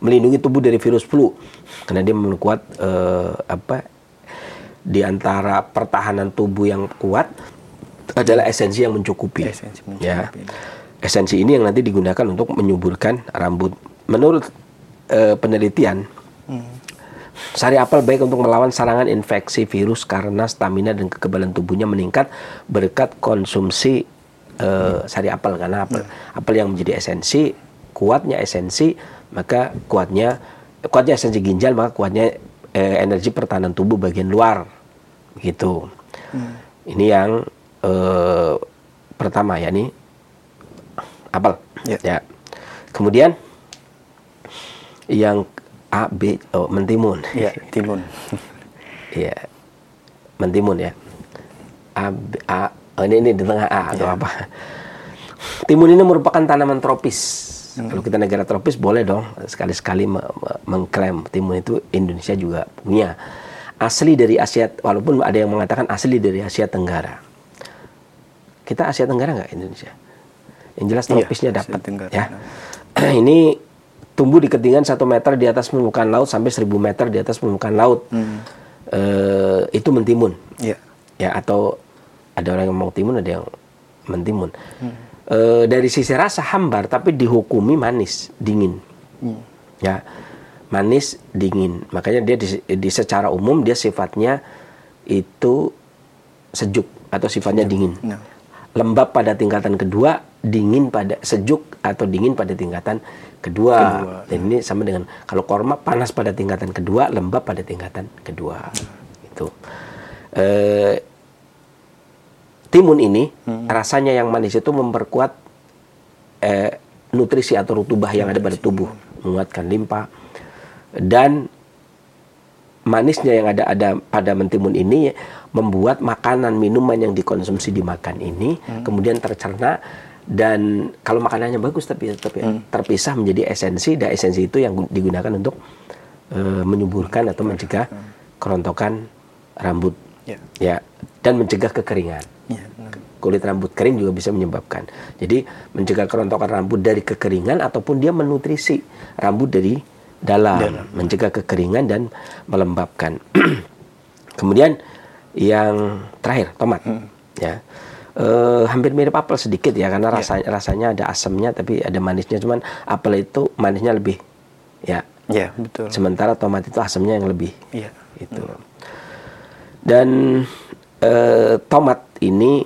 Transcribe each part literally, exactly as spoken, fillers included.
melindungi tubuh dari virus flu karena dia memperkuat uh, apa di antara pertahanan tubuh yang kuat adalah esensi yang mencukupi. Esensi mencukupi. Ya. Esensi ini yang nanti digunakan untuk menyuburkan rambut. Menurut uh, penelitian, hmm. sari apel baik untuk melawan serangan infeksi virus karena stamina dan kekebalan tubuhnya meningkat berkat konsumsi uh, sari apel. Karena apel, hmm. apel yang menjadi esensi, kuatnya esensi, maka kuatnya kuatnya esensi ginjal, maka kuatnya eh, energi pertahanan tubuh bagian luar, gitu. Hmm. Ini yang eh, pertama, ya nih apel. Yeah. Ya. Kemudian yang A, B, oh, mentimun. Iya, timun. Iya, mentimun ya. A, B, A, oh, ini, ini di tengah A atau yeah. apa? Timun ini merupakan tanaman tropis. Hmm. Kalau kita negara tropis boleh dong sekali-sekali me- me- mengklaim timun itu Indonesia juga punya. Asli dari Asia, walaupun ada yang mengatakan asli dari Asia Tenggara. Kita Asia Tenggara nggak Indonesia? Yang jelas tropisnya iya, dapat. Ya. Ini tumbuh di ketinggian satu meter di atas permukaan laut sampai seribu meter di atas permukaan laut. Hmm. E, itu mentimun. Yeah. Ya, atau ada orang yang mau timun, ada yang mentimun. Hmm. E, dari sisi rasa hambar, tapi dihukumi manis, dingin. Hmm. Ya, manis, dingin. Makanya dia di, di secara umum dia sifatnya itu sejuk atau sifatnya sejuk. Dingin. No. Lembab pada tingkatan kedua, dingin pada sejuk atau dingin pada tingkatan kedua. kedua. Dan ini sama dengan kalau korma panas pada tingkatan kedua, lembab pada tingkatan kedua. Hmm. Itu. E, timun ini hmm. rasanya yang manis itu memperkuat e, nutrisi atau rutubah yang nutrisi. Ada pada tubuh, menguatkan limpa. Dan manisnya yang ada ada pada mentimun ini membuat makanan minuman yang dikonsumsi dimakan ini hmm. kemudian tercerna. Dan kalau makanannya bagus tapi tetap ya, hmm. terpisah menjadi esensi, dan esensi itu yang digunakan untuk e, menyuburkan atau mencegah hmm. kerontokan rambut, yeah. ya, dan mencegah kekeringan. Yeah. Kulit rambut kering juga bisa menyebabkan. Jadi mencegah kerontokan rambut dari kekeringan ataupun dia menutrisi rambut dari dalam, dalam. mencegah kekeringan dan melembabkan. Kemudian yang terakhir tomat, hmm. ya. Uh, hampir mirip apel sedikit ya karena rasanya yeah. rasanya ada asamnya tapi ada manisnya, cuman apel itu manisnya lebih ya yeah, betul. Sementara tomat itu asamnya yang lebih yeah. itu mm. dan uh, tomat ini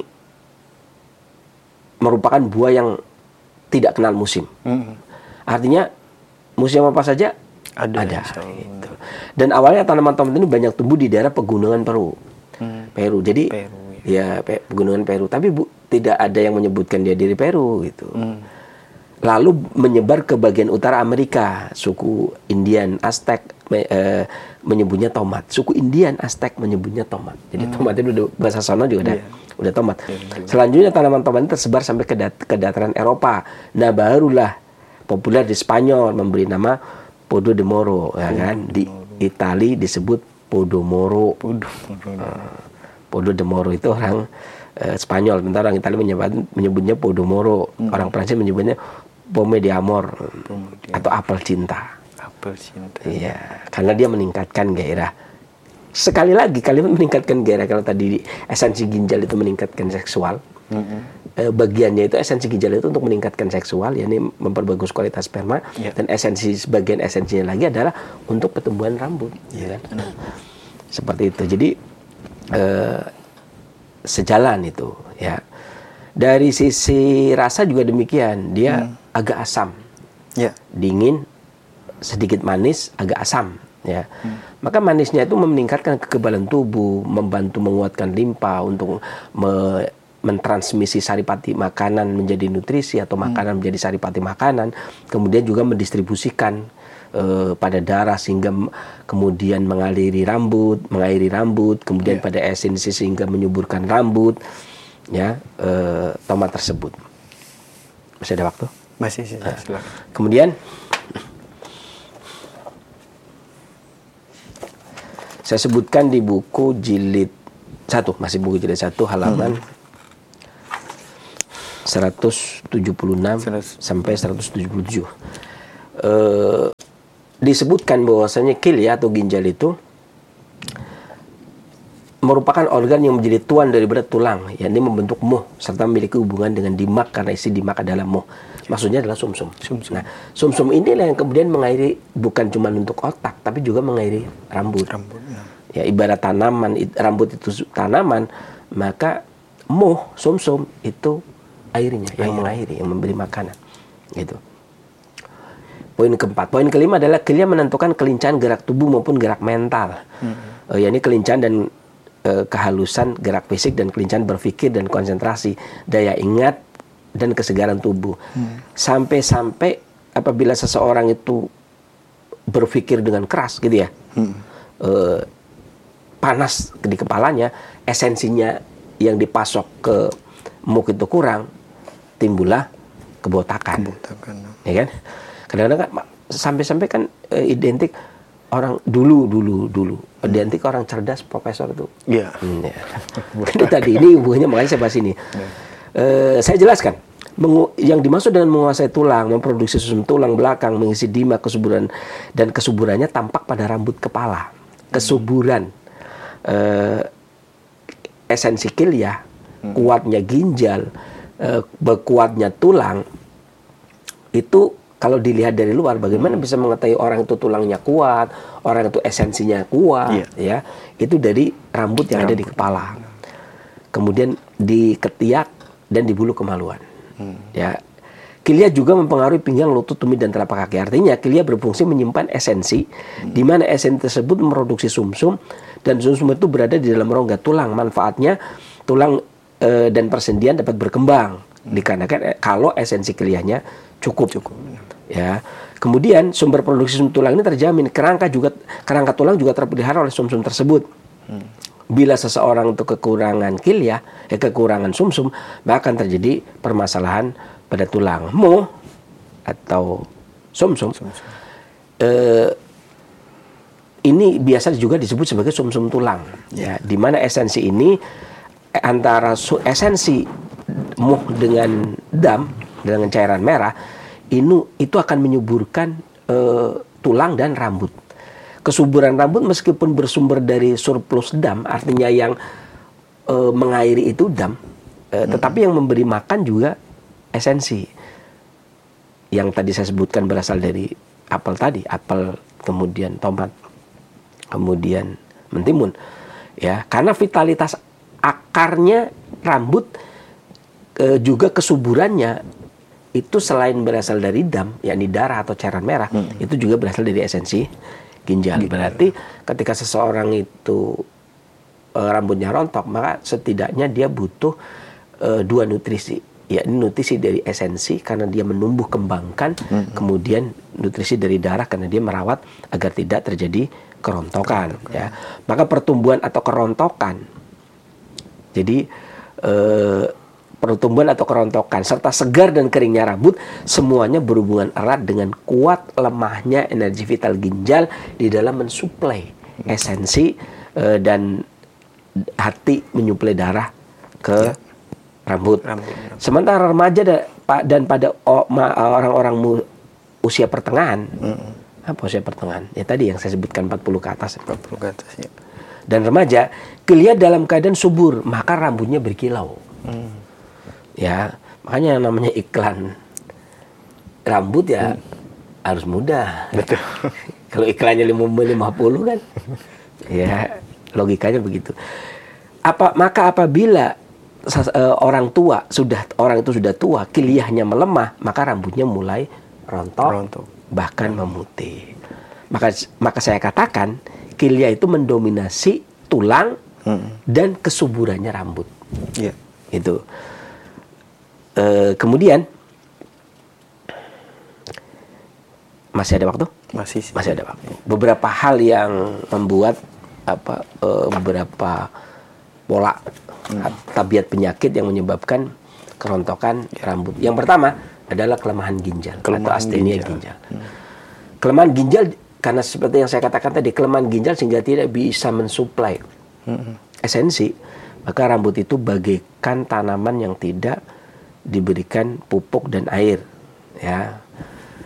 merupakan buah yang tidak kenal musim, mm. artinya musim apa saja ada, ada gitu. Dan awalnya tanaman tomat ini banyak tumbuh di daerah pegunungan Peru mm. Peru jadi Peru. Ya, pegunungan Peru. Tapi bu, tidak ada yang menyebutkan dia dari Peru gitu. Hmm. Lalu menyebar ke bagian utara Amerika. Suku Indian, Aztec me, eh, menyebutnya tomat. Suku Indian, Aztec menyebutnya tomat. Jadi hmm. tomat itu udah, bahasa sana juga udah, yeah. udah tomat. Yeah, selanjutnya tanaman tomat ini tersebar sampai ke, dat- ke dataran Eropa. Nah, barulah populer di Spanyol memberi nama Podo de Moro, ya kan? Di Itali disebut Podomoro. Podomoro. Uh, Podo de Moro itu orang uh, Spanyol, sementara orang Italia menyebut, menyebutnya Podomoro, hmm. orang Prancis menyebutnya Pomme d'Amour atau apel cinta. Apel cinta. Iya, karena dia meningkatkan gairah. Sekali lagi kalimat meningkatkan gairah, kalau tadi esensi ginjal itu meningkatkan seksual, hmm. eh, bagiannya itu esensi ginjal itu untuk meningkatkan seksual, yakni memperbagus kualitas sperma, yeah. dan esensi sebagian esensinya lagi adalah untuk pertumbuhan rambut, yeah. ya kan? Hmm. Seperti itu. Jadi Uh, sejalan itu ya. Dari sisi rasa juga demikian, dia hmm. agak asam, yeah. dingin, sedikit manis, agak asam ya. Hmm. Maka manisnya itu meningkatkan kekebalan tubuh, membantu menguatkan limpa untuk me- mentransmisi saripati makanan menjadi nutrisi atau makanan hmm. menjadi saripati makanan, kemudian juga mendistribusikan Uh, pada darah sehingga m- kemudian mengaliri rambut, mengairi rambut, kemudian yeah. pada esensi sehingga menyuburkan rambut, ya uh, tomat tersebut. Masih ada waktu? Masih sih. Nah, kemudian saya sebutkan di buku jilid satu, masih buku jilid satu halaman hmm. seratus tujuh puluh enam sampai seratus tujuh puluh tujuh. Uh, disebutkan bahwasanya kilya atau ginjal itu merupakan organ yang menjadi tuan daripada tulang, yakni membentuk muh serta memiliki hubungan dengan dimak karena isi dimak adalah muh. Maksudnya adalah sumsum. Sumsum. Nah, sumsum inilah yang kemudian mengairi bukan cuma untuk otak, tapi juga mengairi rambut. Rambut. Ya, ibarat tanaman, rambut itu tanaman, maka muh sumsum itu airnya, yang mengairi, yang memberi makanan. Gitu. Poin keempat, poin kelima adalah kilya menentukan kelincahan gerak tubuh maupun gerak mental. Hmm. Uh, yakni kelincahan dan uh, kehalusan gerak fisik dan kelincahan berpikir dan konsentrasi, daya ingat dan kesegaran tubuh. Hmm. Sampai-sampai apabila seseorang itu berpikir dengan keras gitu ya, hmm. uh, panas di kepalanya, esensinya yang dipasok ke muk itu kurang, timbullah kebotakan. Kebotakan. Ya kan? Kadang-kadang kan, sampai-sampai kan e, identik orang dulu dulu dulu hmm. identik orang cerdas profesor itu. Iya. Hmm, ya. Ini tadi ini hubungannya, makanya saya bahas ini. Ya. E, saya jelaskan mengu- yang dimaksud dengan menguasai tulang, memproduksi susun tulang belakang, mengisi dimak, kesuburan dan kesuburannya tampak pada rambut kepala. Kesuburan, e, esensi kilya, hmm. kuatnya ginjal, e, kuatnya tulang itu. Kalau dilihat dari luar, bagaimana hmm. bisa mengetahui orang itu tulangnya kuat, orang itu esensinya kuat, yeah. ya? Itu dari rambut yang rambut. ada di kepala, kemudian di ketiak dan di bulu kemaluan. Hmm. Ya, kilya juga mempengaruhi pinggang, lutut, tumit dan telapak kaki. Artinya kilya berfungsi menyimpan esensi, hmm. di mana esensi tersebut memproduksi sumsum dan sumsum itu berada di dalam rongga tulang. Manfaatnya tulang e, dan persendian dapat berkembang hmm. dikarenakan e, kalau esensi kilyanya cukup. cukup. Ya, kemudian sumber produksi sumsum tulang ini terjamin. Kerangka juga kerangka tulang juga terpelihara oleh sumsum tersebut. Hmm. Bila seseorang itu kekurangan kilya, eh, kekurangan sumsum, bahkan terjadi permasalahan pada tulang. Muh atau sumsum, sumsum. Eh, ini biasa juga disebut sebagai sumsum tulang. Ya, di mana esensi ini eh, antara su- esensi muh dengan dam dengan cairan merah. Ini itu akan menyuburkan uh, tulang dan rambut. Kesuburan rambut meskipun bersumber dari surplus dam, artinya yang uh, mengairi itu dam, uh, hmm. tetapi yang memberi makan juga esensi. Yang tadi saya sebutkan berasal dari apel tadi, apel, kemudian tomat, kemudian mentimun. Ya, karena vitalitas akarnya rambut uh, juga kesuburannya itu selain berasal dari dam, yakni darah atau cairan merah, hmm. itu juga berasal dari esensi ginjal. ginjal. Berarti ketika seseorang itu e, rambutnya rontok, maka setidaknya dia butuh e, dua nutrisi, yakni nutrisi dari esensi karena dia menumbuh kembangkan, hmm. kemudian nutrisi dari darah karena dia merawat agar tidak terjadi kerontokan. kerontokan. Ya. Maka pertumbuhan atau kerontokan, jadi e, pertumbuhan atau kerontokan serta segar dan keringnya rambut semuanya berhubungan erat dengan kuat lemahnya energi vital ginjal di dalam mensuplai esensi e, dan hati menyuplai darah ke ya. rambut. rambut. Sementara remaja da, pa, dan pada o, ma, orang-orang mu, usia pertengahan, mm-hmm. apa usia pertengahan? Ya tadi yang saya sebutkan empat puluh ke atas. empat puluh ke atas ya. Dan remaja, kilya dalam keadaan subur, maka rambutnya berkilau. Mm. Ya, makanya yang namanya iklan rambut ya hmm. harus muda. Betul. Kalau iklannya lima puluh kan, ya logikanya begitu. Apa maka apabila uh, orang tua sudah orang itu sudah tua, kilyahnya melemah, maka rambutnya mulai rontok, rontok. bahkan memutih. Maka maka saya katakan kilya itu mendominasi tulang hmm. dan kesuburannya rambut. Iya. Yeah. Itu. Uh, kemudian masih ada waktu? Masih sih. Masih ada waktu. Beberapa hal yang membuat apa uh, beberapa pola hmm. tabiat penyakit yang menyebabkan kerontokan ya. rambut. Yang pertama adalah kelemahan ginjal kelemahan atau astenia ginjal. ginjal. Hmm. Kelemahan ginjal karena seperti yang saya katakan tadi, kelemahan ginjal sehingga tidak bisa mensuplai hmm. esensi, maka rambut itu bagaikan tanaman yang tidak diberikan pupuk dan air, ya.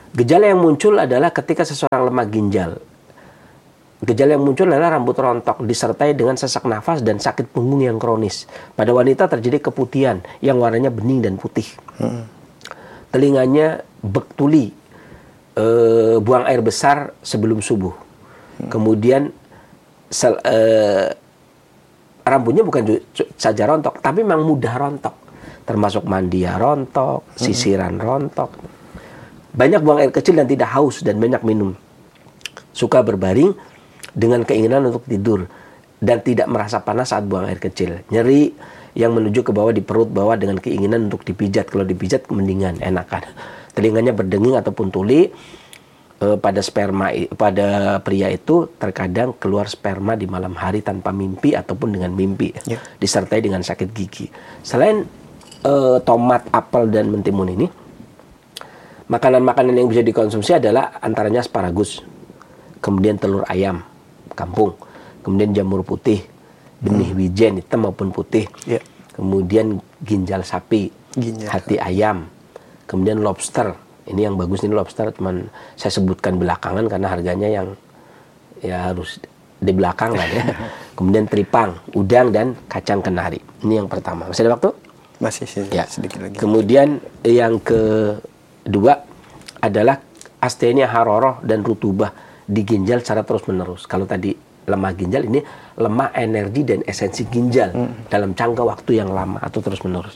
Gejala yang muncul adalah ketika seseorang lemah ginjal. Gejala yang muncul adalah rambut rontok disertai dengan sesak nafas dan sakit punggung yang kronis. Pada wanita terjadi keputihan yang warnanya bening dan putih. Hmm. Telinganya bektuli, e, buang air besar sebelum subuh. Hmm. Kemudian sel, e, rambutnya bukan saja rontok, tapi memang mudah rontok. Termasuk mandia rontok, sisiran hmm. rontok. Banyak buang air kecil dan tidak haus dan banyak minum. Suka berbaring dengan keinginan untuk tidur dan tidak merasa panas saat buang air kecil. Nyeri yang menuju ke bawah di perut bawah dengan keinginan untuk dipijat. Kalau dipijat mendingan, enakan. Telinganya berdenging ataupun tuli. E, pada sperma pada pria itu terkadang keluar sperma di malam hari tanpa mimpi ataupun dengan mimpi, ya. Disertai dengan sakit gigi. Selain e, tomat, apel dan mentimun ini, makanan-makanan yang bisa dikonsumsi adalah antaranya asparagus, kemudian telur ayam kampung, kemudian jamur putih, benih hmm. wijen hitam maupun putih, yeah. kemudian ginjal sapi, ginjal. hati ayam, kemudian lobster. Ini yang bagus, ini lobster, cuman saya sebutkan belakangan karena harganya yang ya harus di belakang lah ya. Kemudian teripang, udang dan kacang kenari. Ini yang pertama. Masih ada waktu? Masih sih, ya. sedikit lagi. Kemudian yang kedua adalah astenia haroroh dan rutubah di ginjal secara terus-menerus. Kalau tadi lemah ginjal, ini lemah energi dan esensi ginjal hmm. dalam jangka waktu yang lama atau terus-menerus.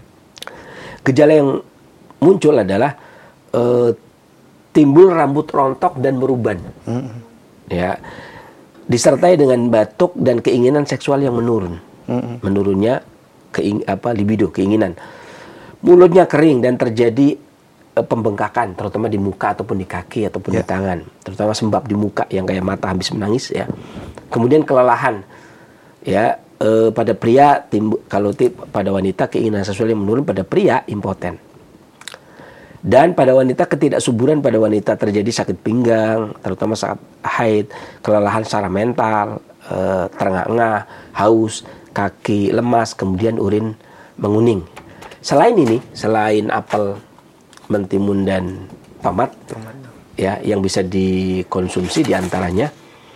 Gejala yang muncul adalah e, timbul rambut rontok dan meruban, hmm. ya, disertai dengan batuk dan keinginan seksual yang menurun, hmm. menurunnya keing, apa libido, keinginan. Mulutnya kering dan terjadi pembengkakan, terutama di muka ataupun di kaki ataupun yeah. di tangan, terutama sembab di muka yang kayak mata habis menangis ya. Kemudian kelelahan ya, e, pada pria timbul, kalau tip, pada wanita keinginan seksual yang menurun, pada pria impoten. Dan pada wanita ketidaksuburan, pada wanita terjadi sakit pinggang, terutama saat haid, kelelahan secara mental, e, terengah-engah, haus, kaki lemas, kemudian urin menguning. Selain ini, selain apel, mentimun dan tomat, tomat ya, yang bisa dikonsumsi diantaranya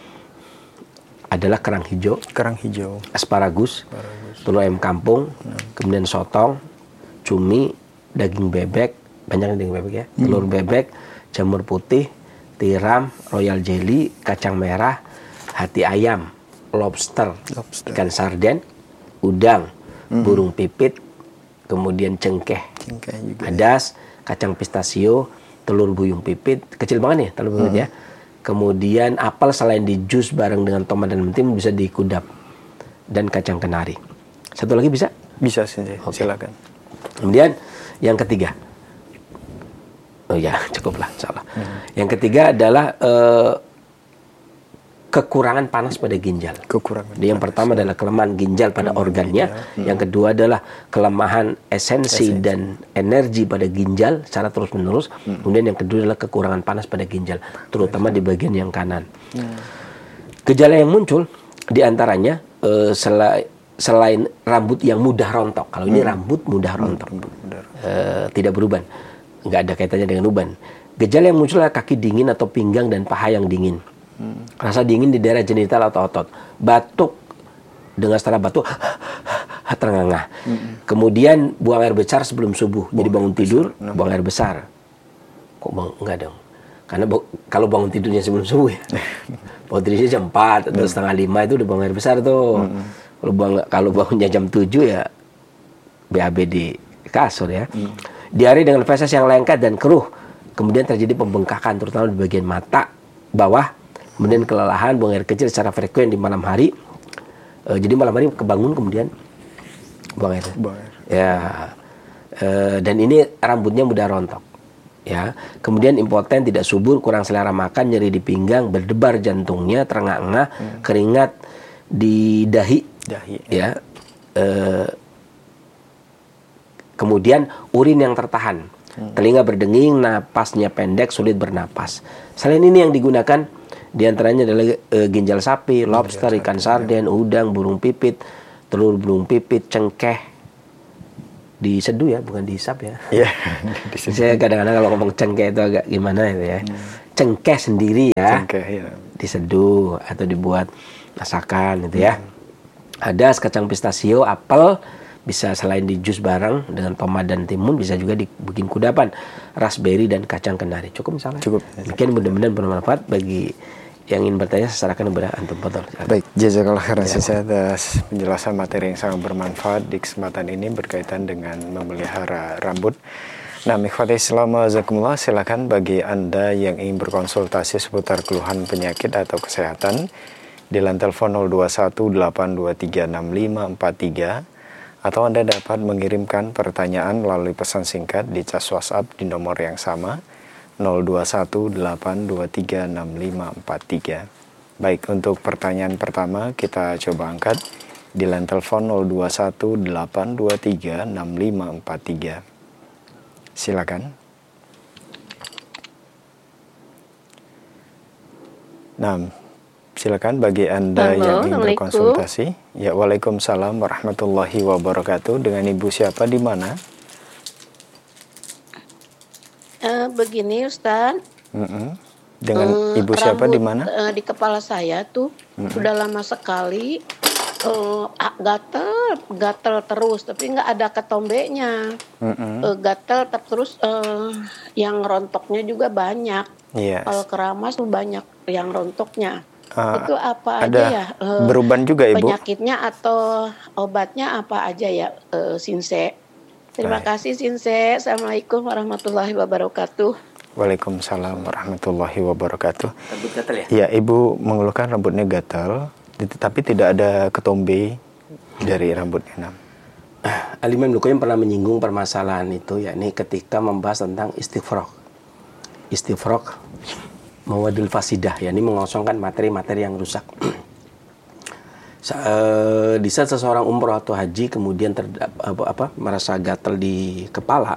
adalah kerang hijau, kerang hijau, asparagus, asparagus. telur ayam kampung, hmm. kemudian sotong, cumi, daging bebek, banyak daging bebek ya, hmm. telur bebek, jamur putih, tiram, royal jelly, kacang merah, hati ayam, lobster, lobster. ikan sarden, udang, hmm. burung pipit, kemudian cengkeh, cengkeh juga, hadas, ya. Kacang pistachio, telur buyung pipit, kecil banget nih telur buyung hmm. ya. Kemudian apel selain di jus bareng dengan tomat dan mentimun bisa dikudap, dan kacang kenari. Satu lagi bisa? Bisa sih, okay. Silakan. Kemudian yang ketiga, oh ya cukuplah, insyaallah. Hmm. Yang ketiga adalah uh, kekurangan panas pada ginjal. Kekurangan. Jadi yang pertama adalah kelemahan ginjal pada kelemahan organnya. Hmm. Yang kedua adalah kelemahan esensi, esensi dan energi pada ginjal secara terus-menerus. Hmm. Kemudian yang kedua adalah kekurangan panas pada ginjal, terutama di bagian yang kanan. Hmm. Gejala yang muncul diantaranya uh, selain selain rambut yang mudah rontok. Kalau ini hmm. rambut mudah rontok, hmm. uh, tidak beruban, nggak ada kaitannya dengan uban. Gejala yang muncul adalah kaki dingin atau pinggang dan paha yang dingin. Hmm. Rasa dingin di daerah genital atau otot, batuk dengan setelah batuk terengah-engah. Hmm. Kemudian buang air besar sebelum subuh. Buang Jadi bangun tidur besar. buang air besar. Kok bang enggak dong? Karena kalau bangun tidurnya sebelum subuh ya, bangun tidurnya jam empat atau setengah lima itu udah buang air besar tuh. Hmm. Kalau bang kalau bangunnya jam tujuh ya B A B di kasur ya. Hmm. Diare dengan feses yang lengket dan keruh. Kemudian terjadi pembengkakan terutama di bagian mata bawah. Kemudian kelelahan, buang air kecil secara frekuen di malam hari. E, jadi malam hari kebangun kemudian buang air. Buang air. Ya. E, dan ini rambutnya mudah rontok. Ya. Kemudian impoten, tidak subur, kurang selera makan, nyeri di pinggang, berdebar jantungnya, terengah-engah, hmm. keringat di dahi. Dahi. Ya. E, kemudian urin yang tertahan. Hmm. Telinga berdenging, napasnya pendek, sulit bernapas. Selain ini yang digunakan di antaranya adalah e, ginjal sapi, lobster, ikan sarden, udang, burung pipit, telur burung pipit, cengkeh, diseduh ya, bukan dihisap ya. Iya. Saya kadang-kadang kalau ngomong cengkeh itu agak gimana itu ya. Hmm. Cengkeh sendiri ya. Cengkeh ya. Diseduh atau dibuat masakan gitu ya. Hmm. Ada kacang pistachio, apel, bisa selain di jus bareng dengan tomat dan timun, bisa juga dibikin kudapan, raspberry dan kacang kenari. Cukup misalnya. Cukup. Mungkin mudah-mudahan bermanfaat bagi yang ingin bertanya. Serahkan kepada antum. Fadhol. Baik, jazakallah khairan ya. Atas penjelasan materi yang sangat bermanfaat di kesempatan ini berkaitan dengan memelihara rambut. Nah, ikhwati Islam azakumullah, silakan bagi Anda yang ingin berkonsultasi seputar keluhan penyakit atau kesehatan di line telepon nol dua satu delapan dua tiga enam lima empat tiga, atau Anda dapat mengirimkan pertanyaan melalui pesan singkat di cas WhatsApp di nomor yang sama nol dua satu delapan dua tiga enam lima empat tiga. Baik, untuk pertanyaan pertama kita coba angkat di line telepon nol dua satu delapan dua tiga enam lima empat tiga. Silakan. Nah, silakan bagi Anda Halo, yang ingin berkonsultasi. Ya, waalaikumsalam warahmatullahi wabarakatuh. Dengan Ibu siapa, di mana? Uh, begini Ustaz, mm-hmm. Dengan uh, ibu siapa, di mana? Uh, di kepala saya tuh mm-hmm. sudah lama sekali uh, gatel, gatel terus, tapi nggak ada ketombenya. Mm-hmm. Uh, gatel terus, uh, yang rontoknya juga banyak. Yes. Kalau keramas tuh banyak yang rontoknya. Uh, itu apa aja ya? Uh, beruban juga Ibu? Penyakitnya atau obatnya apa aja ya, uh, Sinse? Terima Baik. kasih Sinse. Assalamualaikum warahmatullahi wabarakatuh. Waalaikumsalam warahmatullahi wabarakatuh. Rambut gatal ya? Ya, Ibu mengeluhkan rambutnya gatal, tapi tidak ada ketombe dari rambutnya. Al-Imam Ibnu Qayyim pernah menyinggung permasalahan itu, yakni ketika membahas tentang istifraq. Istifraq mawadil fasidah, yakni mengosongkan materi-materi yang rusak. Di saat seseorang umroh atau haji kemudian ter, apa, apa, merasa gatal di kepala,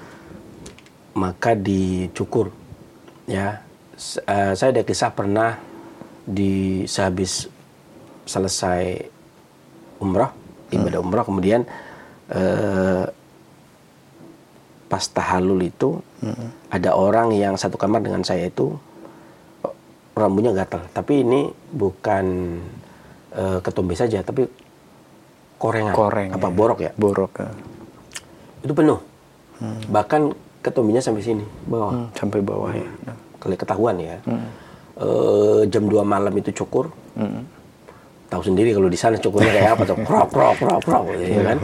maka dicukur. Ya, saya ada kisah pernah di sehabis selesai umroh, ibadah umroh, kemudian eh, pas tahallul itu hmm. ada orang yang satu kamar dengan saya itu rambutnya gatal, tapi ini bukan Uh, ketombe saja, tapi korengan, Koreng, apa ya. borok ya, borok ya. Itu penuh, hmm. bahkan ketombenya sampai sini bawah, hmm, sampai bawah ya. Kalau ketahuan ya, hmm. uh, jam dua malam itu cukur, hmm. tahu sendiri kalau di sana cukurnya kayak apa tuh, krok krok krok krok, ya kan,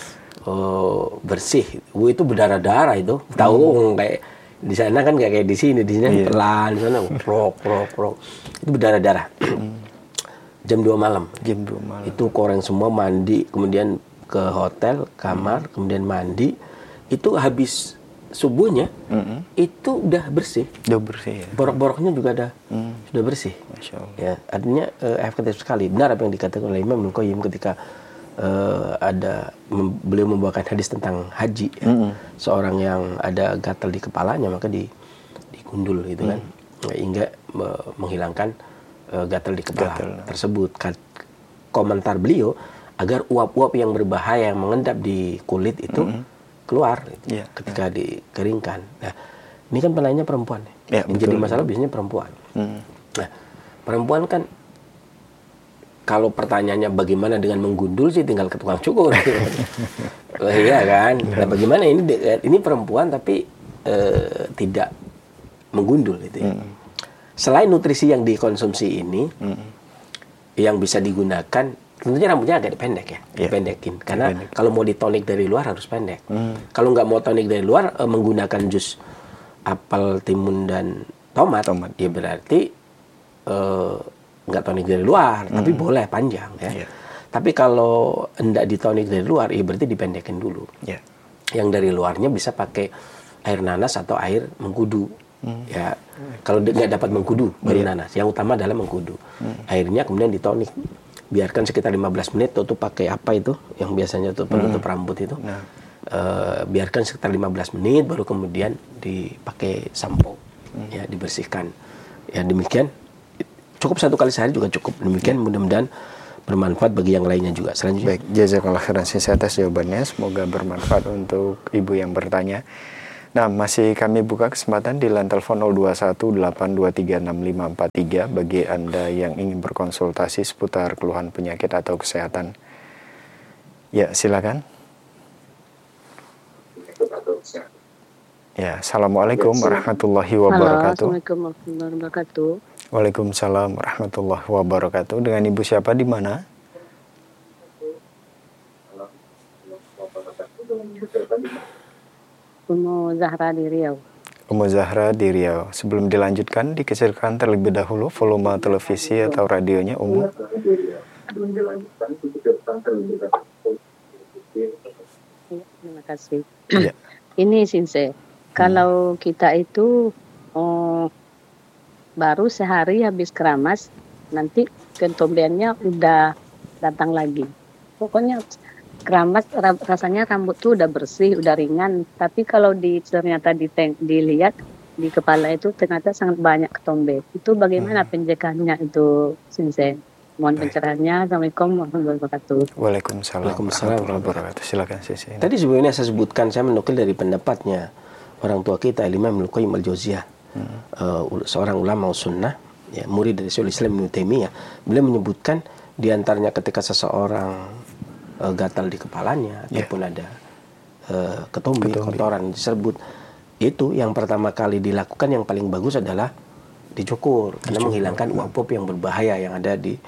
uh, bersih, Gue itu berdarah-darah itu, tahu hmm. kayak di sana kan kayak kayak di sini, di sini yeah. pelan, di sana krok krok krok, itu berdarah-darah. Jam dua malam. Jam dua malam. Itu koreng semua, mandi, kemudian ke hotel, kamar, hmm. kemudian mandi. Itu habis subuhnya, hmm. itu udah bersih. Udah bersih ya. Borok-boroknya juga ada, hmm. sudah bersih. Masya Allah. Ya, artinya uh, efektif sekali. Benar apa yang dikatakan oleh Imam Ibnu Qayyim ketika uh, ada mem- beliau membawakan hadis tentang haji. Ya. Hmm. Seorang yang ada gatal di kepalanya maka di digundul gitu kan, hmm. hingga uh, menghilangkan gatal di kepala gatal. Tersebut. Komentar beliau agar uap-uap yang berbahaya yang mengendap di kulit itu mm-hmm. keluar gitu, yeah, ketika yeah. dikeringkan. Nah, ini kan penanya perempuan. Yeah, yang jadi masalah biasanya perempuan. Mm. Nah, perempuan kan kalau pertanyaannya bagaimana dengan menggundul sih tinggal ke tukang cukur. Oh, iya kan. Nah, bagaimana ini ini perempuan tapi uh, tidak menggundul itu ya. Mm. Selain nutrisi yang dikonsumsi ini, hmm. yang bisa digunakan, tentunya rambutnya agak pendek ya, yeah. dipendekin. Karena pendek. Kalau mau ditonik dari luar harus pendek. Hmm. Kalau nggak mau tonik dari luar, eh, menggunakan jus apel, timun dan tomat, tomat. ya berarti eh, nggak tonik dari luar, hmm. tapi boleh panjang ya. Yeah. Tapi kalau hendak ditonik dari luar, ya berarti dipendekin dulu. Yeah. Yang dari luarnya bisa pakai air nanas atau air mengkudu. Hmm. Ya, kalau nggak dapat mengkudu baru yeah. nanas. Yang utama adalah mengkudu. Hmm. Airnya kemudian ditonik. Biarkan sekitar lima belas menit. Tuh pakai apa itu? Yang biasanya tuh penutup hmm. rambut itu. Nah. Uh, biarkan sekitar lima belas menit. Baru kemudian dipakai sampo. Hmm. Ya, dibersihkan. Ya demikian. Cukup satu kali sehari juga cukup. Demikian yeah. mudah-mudahan bermanfaat bagi yang lainnya juga. Selanjutnya. Baik, jazakallah khairan sisa atas jawabannya. Semoga bermanfaat untuk ibu yang bertanya. Nah, masih kami buka kesempatan di line telepon nol dua satu delapan dua tiga enam lima empat tiga bagi Anda yang ingin berkonsultasi seputar keluhan penyakit atau kesehatan. Ya, silakan. Ya, assalamualaikum warahmatullahi wabarakatuh. Assalamualaikum warahmatullahi wabarakatuh. Waalaikumsalam warahmatullahi wabarakatuh. Dengan ibu siapa di mana? Umu Zahra di Riau. Umu Zahra di Riau. Sebelum dilanjutkan, dikecilkan terlebih dahulu volume televisi atau radionya, Umu. Ya, terima kasih. Ya. Ini Sinse, kalau kita itu oh, baru sehari habis keramas, nanti ketombeannya udah datang lagi. Pokoknya keramas rasanya rambut tuh udah bersih, udah ringan. Tapi kalau di ternyata di, dilihat di kepala itu ternyata sangat banyak ketombe. Itu bagaimana hmm. pencegahannya itu, Sinse? Mohon pencerahannya. Assalamualaikum warahmatullahi wabarakatuh. Waalaikumsalam warahmatullahi wabarakatuh. Silakan Sisi. Tadi sebelumnya saya sebutkan, saya menukil dari pendapatnya orang tua kita, Imam Ibnu Qayyim al-Jauziyah, hmm. uh, seorang ulama sunnah, ya, murid dari Syekhul Islam Ibnu Taimiyah. Beliau menyebutkan di antaranya ketika seseorang uh, gatal di kepalanya yeah. ataupun ada uh, ketombe, ketombe, kotoran diserbut, itu yang pertama kali dilakukan yang paling bagus adalah dicukur, karena dicukur, menghilangkan uap-uap yang berbahaya yang ada di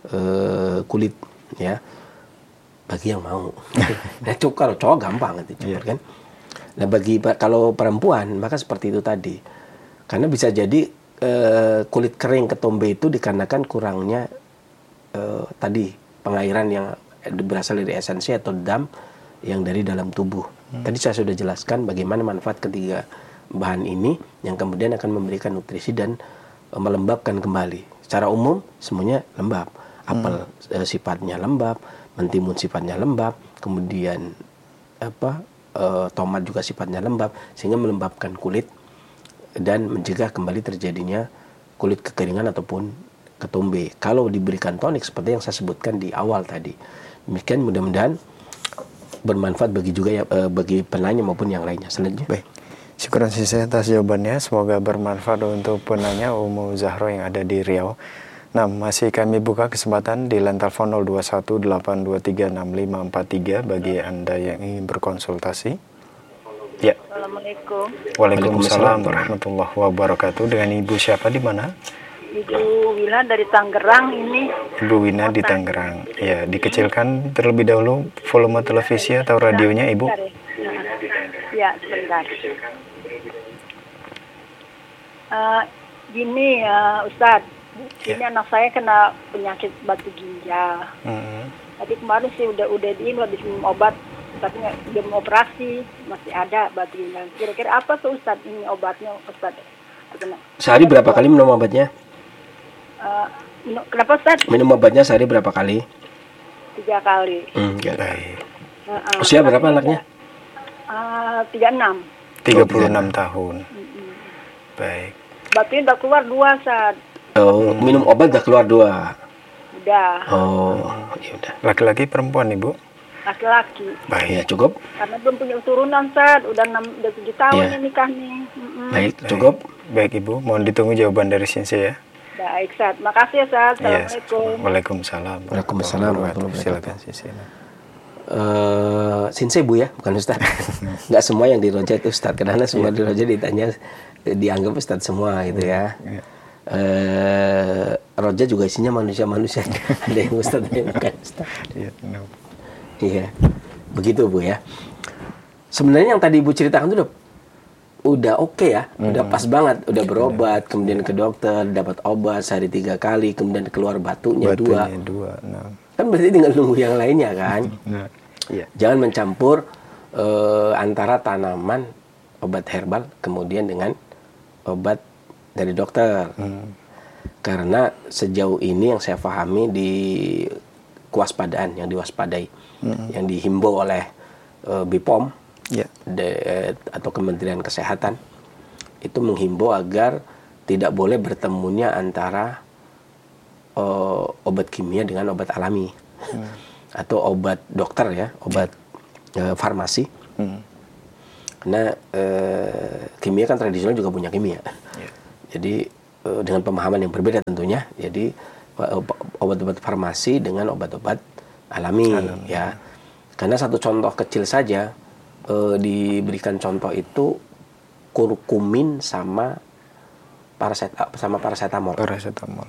uh, kulit, ya. Bagi yang mau. Nah, cukur kalau cowok gampang gitu cukur, yeah. kan. Nah, bagi kalau perempuan maka seperti itu tadi. Karena bisa jadi uh, kulit kering ketombe itu dikarenakan kurangnya uh, tadi pengairan yang berasal dari esensi atau dam yang dari dalam tubuh. Hmm. Tadi saya sudah jelaskan bagaimana manfaat ketiga bahan ini yang kemudian akan memberikan nutrisi dan uh, melembabkan kembali. Secara umum semuanya lembab. Apel hmm. uh, sifatnya lembab, mentimun sifatnya lembab, kemudian apa uh, tomat juga sifatnya lembab, sehingga melembabkan kulit dan mencegah kembali terjadinya kulit kekeringan ataupun ketombe. Kalau diberikan tonik seperti yang saya sebutkan di awal tadi. Demikian, mudah-mudahan bermanfaat bagi juga ya, uh, bagi penanya maupun yang lainnya. Selanjutnya. Baik. Syukuran sisa atas jawabannya. Semoga bermanfaat untuk penanya Umu Zahra yang ada di Riau. Nah, masih kami buka kesempatan di line telepon nol dua satu delapan dua tiga enam lima empat tiga bagi Anda yang ingin berkonsultasi. Ya. Assalamualaikum. Waalaikumsalam warahmatullahi wabarakatuh. Dengan Ibu siapa di mana? Ibu Wina dari Tangerang ini. Ibu Wina di Tangerang. Ya, dikecilkan terlebih dahulu volume televisi atau radionya, Ibu. Ya, sebentar. Uh, gini ya, Ustadz. Ini yeah. anak saya kena penyakit batu ginjal. Mm-hmm. Tadi kemarin sih udah udah diin habis minum obat, tapi nggak belum operasi, masih ada batu ginjal. Kira-kira apa tuh Ustadz ini obatnya, Ustadz? Sehari berapa kali minum obatnya? Uh, minum, kenapa Ustadz? Minum obatnya sehari berapa kali? Tiga kali. Hmm, ya. uh, uh, Usia berapa anaknya? Tiga enam. Tiga puluh enam tahun. Mm-hmm. Baik. Batunya udah keluar dua Ustadz. Oh, minum obat udah keluar dua. Udah. Oh, ya udah. Laki-laki perempuan, Ibu? Laki-laki. Baik, ya cukup. Karena belum punya keturunan, Ustaz. Udah enam udah tujuh tahun ya. Ini nikah nih. Mm-hmm. Baik, cukup. Baik, Ibu. Mohon ditunggu jawaban dari Sinse ya. Baik, Ustaz. Makasih ya, Ustaz. Assalamualaikum. Yes. Waalaikumsalam. Waalaikumsalam warahmatullahi Silakan Sinse. Uh, Sinse Bu ya, bukan Ustaz. Enggak semua yang di Roja itu Ustaz. Karena semua di Roja ditanya dianggap Ustaz semua gitu ya. ya. Uh, Roja juga isinya manusia-manusia. Ada yang Ustaz, ada yang bukan Ustaz. Iya, no. Iya, begitu Bu ya. Sebenarnya yang tadi Ibu ceritakan itu udah udah oke okay ya, mm-hmm. udah pas banget, udah berobat, yeah. kemudian ke dokter, dapat obat sehari tiga kali, kemudian keluar batunya, batunya dua. dua no. Kan berarti tinggal nunggu yang lainnya kan. No. Yeah. Jangan mencampur uh, antara tanaman obat herbal kemudian dengan obat dari dokter. Hmm. Karena sejauh ini yang saya pahami di kewaspadaan yang diwaspadai, hmm. yang dihimbau oleh uh, B P O M yeah. de, atau Kementerian Kesehatan itu menghimbau agar tidak boleh bertemunya antara uh, obat kimia dengan obat alami hmm. atau obat dokter ya, obat uh, farmasi. Hmm. Karena uh, kimia kan tradisional juga punya kimia. Yeah. Jadi uh, dengan pemahaman yang berbeda tentunya. Jadi uh, obat-obat farmasi dengan obat-obat alami, alami ya. Karena satu contoh kecil saja uh, diberikan contoh itu kurkumin sama paraset sama parasetamol. Parasetamol.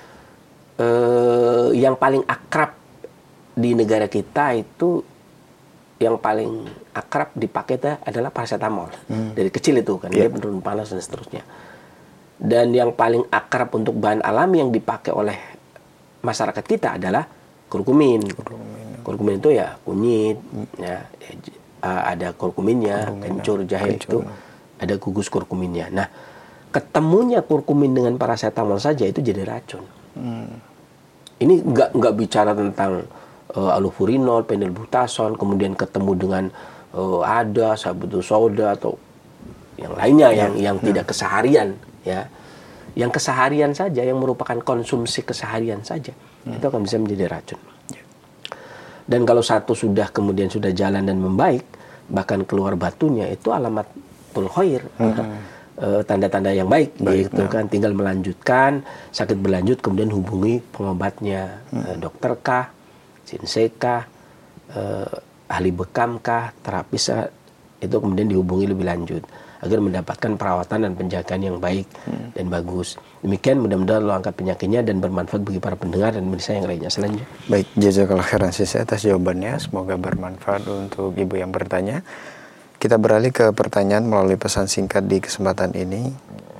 Uh, yang paling akrab di negara kita itu, yang paling akrab dipakai itu adalah parasetamol. Hmm. Dari kecil itu kan, yeah. dia penurun panas dan seterusnya. Dan yang paling akrab untuk bahan alami yang dipakai oleh masyarakat kita adalah kurkumin. Kurkumin, kurkumin itu ya kunyit, hmm. ya, ya uh, ada kurkuminnya, kurkumin, kencur, jahe kencur. Itu ada gugus kurkuminnya. Nah, ketemunya kurkumin dengan parasetamol saja itu jadi racun. Hmm. Ini nggak nggak bicara tentang uh, allopurinol, phenylbutazone, kemudian ketemu dengan uh, ada sabutu soda atau yang lainnya ya, yang yang ya. tidak keseharian, ya, yang keseharian saja, yang merupakan konsumsi keseharian saja, hmm. itu akan bisa menjadi racun. Ya. Dan kalau satu sudah kemudian sudah jalan dan membaik, bahkan keluar batunya, itu alamat khair, hmm. tanda-tanda yang baik, baik gitu ya. Kan tinggal melanjutkan, sakit berlanjut kemudian hubungi pengobatnya, hmm. dokter kah, sinsei kah, eh, ahli bekam kah, terapis kah, itu kemudian dihubungi lebih lanjut agar mendapatkan perawatan dan penjagaan yang baik hmm. dan bagus. Demikian, mudah-mudahan Allah angkat penyakitnya dan bermanfaat bagi para pendengar dan pemirsa yang lainnya. Selanjutnya. Baik, jazakallah khairan sisya atas jawabannya. Semoga bermanfaat untuk ibu yang bertanya. Kita beralih ke pertanyaan melalui pesan singkat di kesempatan ini.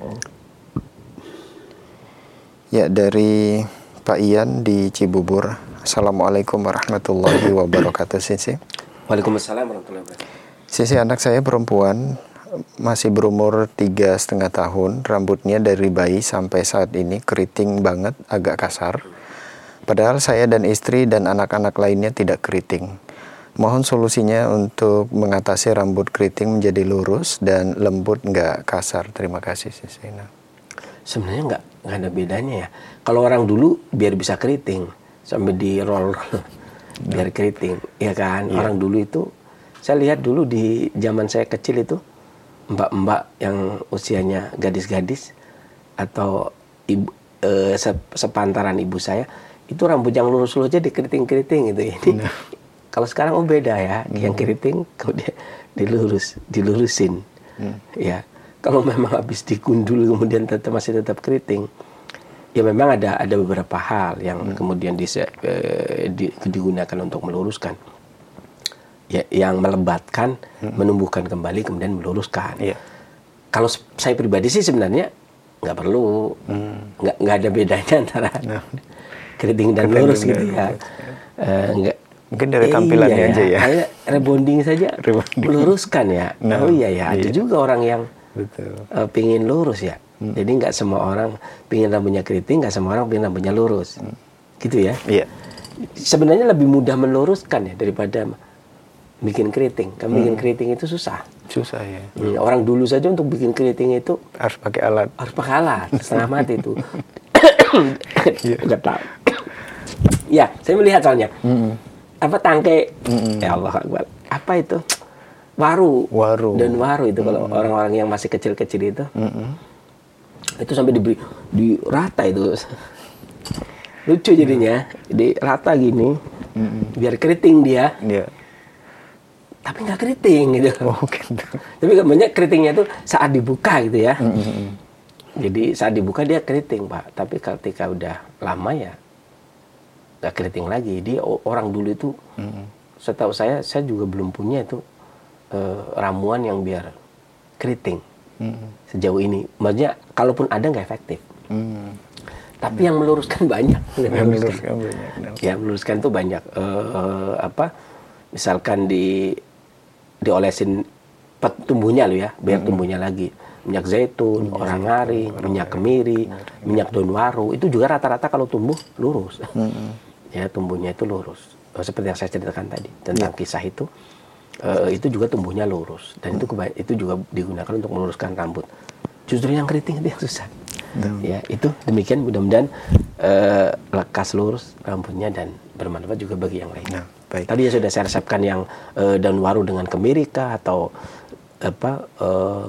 Ya, dari Pak Ian di Cibubur. Assalamualaikum warahmatullahi wabarakatuh, Sisi. Waalaikumsalam warahmatullahi wabarakatuh. Sisi, anak saya perempuan masih berumur tiga setengah tahun. Rambutnya dari bayi sampai saat ini keriting banget, agak kasar. Padahal saya dan istri dan anak-anak lainnya tidak keriting. Mohon solusinya untuk mengatasi rambut keriting menjadi lurus dan lembut, nggak kasar. Terima kasih, Sisina. Sebenarnya nggak nggak ada bedanya ya. Kalau orang dulu biar bisa keriting sampai di roll biar keriting, ya kan. Yeah. Orang dulu itu, saya lihat dulu di zaman saya kecil itu mbak-mbak yang usianya gadis-gadis atau ibu, eh, sepantaran ibu saya itu rambut yang lurus-lurus aja dikeriting-keriting gitu. Ini nah. Kalau sekarang oh beda ya, hmm. yang keriting kemudian dilurus, dilurusin, hmm. ya. Kalau memang habis digundul kemudian tetap masih tetap keriting, ya memang ada ada beberapa hal yang hmm. kemudian di, eh, di, digunakan untuk meluruskan, ya, yang melebatkan, hmm. menumbuhkan kembali kemudian meluruskan. Yeah. Kalau saya pribadi sih sebenarnya nggak perlu, hmm. nggak nggak ada bedanya antara no. keriting dan keriting lurus gitu ya, uh, nggak. Mungkin dari tampilannya iya, aja ya. Kayak rebonding saja, rebonding. Meluruskan ya. Nah, oh iya ya, ada iya. juga orang yang uh, pingin lurus ya. Hmm. Jadi nggak semua orang pingin rambutnya keriting, nggak semua orang pingin rambutnya lurus. Hmm. Gitu ya. Iya. Sebenarnya lebih mudah meluruskan ya daripada bikin keriting. Kan bikin hmm. keriting itu susah. Susah ya. Hmm. Orang dulu saja untuk bikin keriting itu harus pakai alat. Harus pakai alat, setengah mati itu. Nggak tahu. Ya, saya melihat soalnya. Hmm. Apa tangkai, mm-hmm. ya Allah Akbar, apa itu waru, waru. dan waru itu mm-hmm. kalau orang-orang yang masih kecil-kecil itu, mm-hmm. itu sampai diberi di rata itu, lucu jadinya, di rata gini, mm-hmm. biar keriting dia, yeah. tapi nggak keriting gitu. Oh, gitu. Tapi banyak keritingnya itu saat dibuka gitu ya, mm-hmm. jadi saat dibuka dia keriting Pak, tapi ketika udah lama ya nggak keriting lagi. Dia orang dulu itu, mm-hmm. setahu saya, saya juga belum punya itu uh, ramuan yang biar keriting mm-hmm. sejauh ini. Maksudnya, kalaupun ada nggak efektif. Mm-hmm. Tapi mm-hmm. yang meluruskan banyak. Yang meluruskan banyak. Ya, meluruskan tuh banyak. Uh, uh, apa? Misalkan di diolesin tumbuhnya lo ya, biar mm-hmm. tumbuhnya lagi. Minyak zaitun, minyak orang ngaring, minyak kemiri, kemiri, minyak daun waru. Itu juga rata-rata kalau tumbuh lurus. Mm-hmm. Ya, tumbuhnya itu lurus. Oh, seperti yang saya ceritakan tadi tentang yeah. kisah itu, uh, itu juga tumbuhnya lurus dan hmm. itu keba- itu juga digunakan untuk meluruskan rambut. Justru yang keriting itu yang susah. Hmm. Ya, itu demikian mudah-mudahan uh, lekas lurus rambutnya dan bermanfaat juga bagi yang lainnya. Nah, baik. Tadi ya sudah saya resepkan yang uh, daun waru dengan kemiri kah atau apa uh,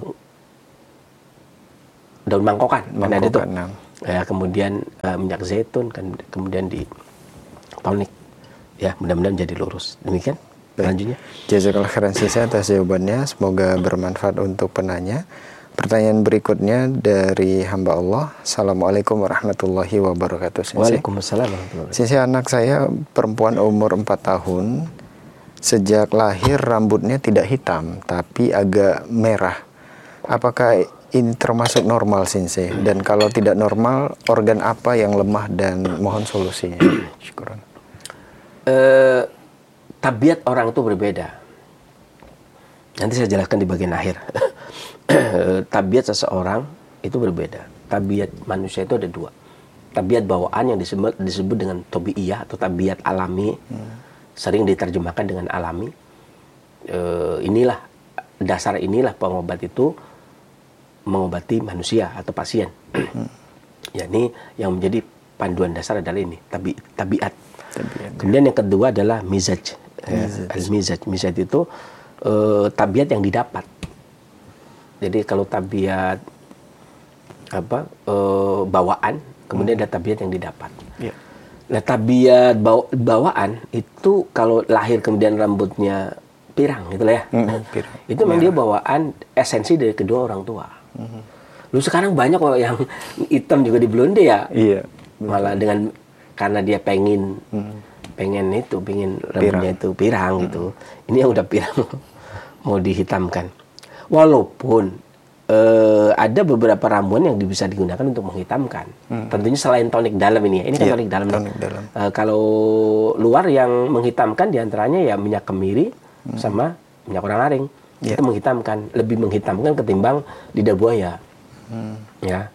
daun mangkokan, kan ada tuh. Nah. Ya, kemudian uh, minyak zaitun kan kemudian di tonik. Ya, mudah-mudahan jadi lurus. Demikian. Selanjutnya. Jazakallah khairan sisa atas jawabannya. Semoga bermanfaat untuk penanya. Pertanyaan berikutnya dari hamba Allah. Assalamualaikum warahmatullahi wabarakatuh. Sensei. Waalaikumsalam warahmatullahi wabarakatuh. Sensei, anak saya perempuan umur empat tahun. Sejak lahir rambutnya tidak hitam, tapi agak merah. Apakah ini termasuk normal, Sensei? Dan kalau tidak normal, organ apa yang lemah dan mohon solusinya? Syukuran. Uh, tabiat orang itu berbeda. Nanti saya jelaskan di bagian akhir. Tabiat seseorang itu berbeda. Tabiat manusia itu ada dua. Tabiat bawaan yang disebut, disebut dengan tabiiyah atau tabiat alami, hmm. sering diterjemahkan dengan alami. E, inilah dasar inilah pengobat itu mengobati manusia atau pasien. Hmm. Ya, ini yang menjadi panduan dasar adalah ini tabi, tabiat. tabiat. Kemudian yang kedua adalah mizaj. Mizaj. Ya, al-mizaj. Mizaj itu e, tabiat yang didapat. Jadi kalau tabiat apa e, bawaan, kemudian hmm. ada tabiat yang didapat. Yeah. Nah, tabiat baw bawaan itu kalau lahir kemudian rambutnya pirang gitu lah ya. Mm-hmm. Pirang. Itu memang yeah. dia bawaan esensi dari kedua orang tua. Mm-hmm. Lu sekarang banyak kok yang hitam juga di blonde ya. Iya. Yeah. Malah dengan karena dia pengen mm-hmm. pengen itu, pengen rambutnya pirang. itu pirang mm-hmm. gitu. Ini yang udah pirang mau dihitamkan. Walaupun uh, ada beberapa ramuan yang bisa digunakan untuk menghitamkan. Hmm. Tentunya selain tonik dalam ini ya. Ini kan yeah, tonik dalam. Tonik dalam. Uh, kalau luar yang menghitamkan diantaranya ya minyak kemiri hmm. sama minyak orang-aring. Yeah. Itu menghitamkan. Lebih menghitamkan ketimbang lidah buaya. Hmm. Ya.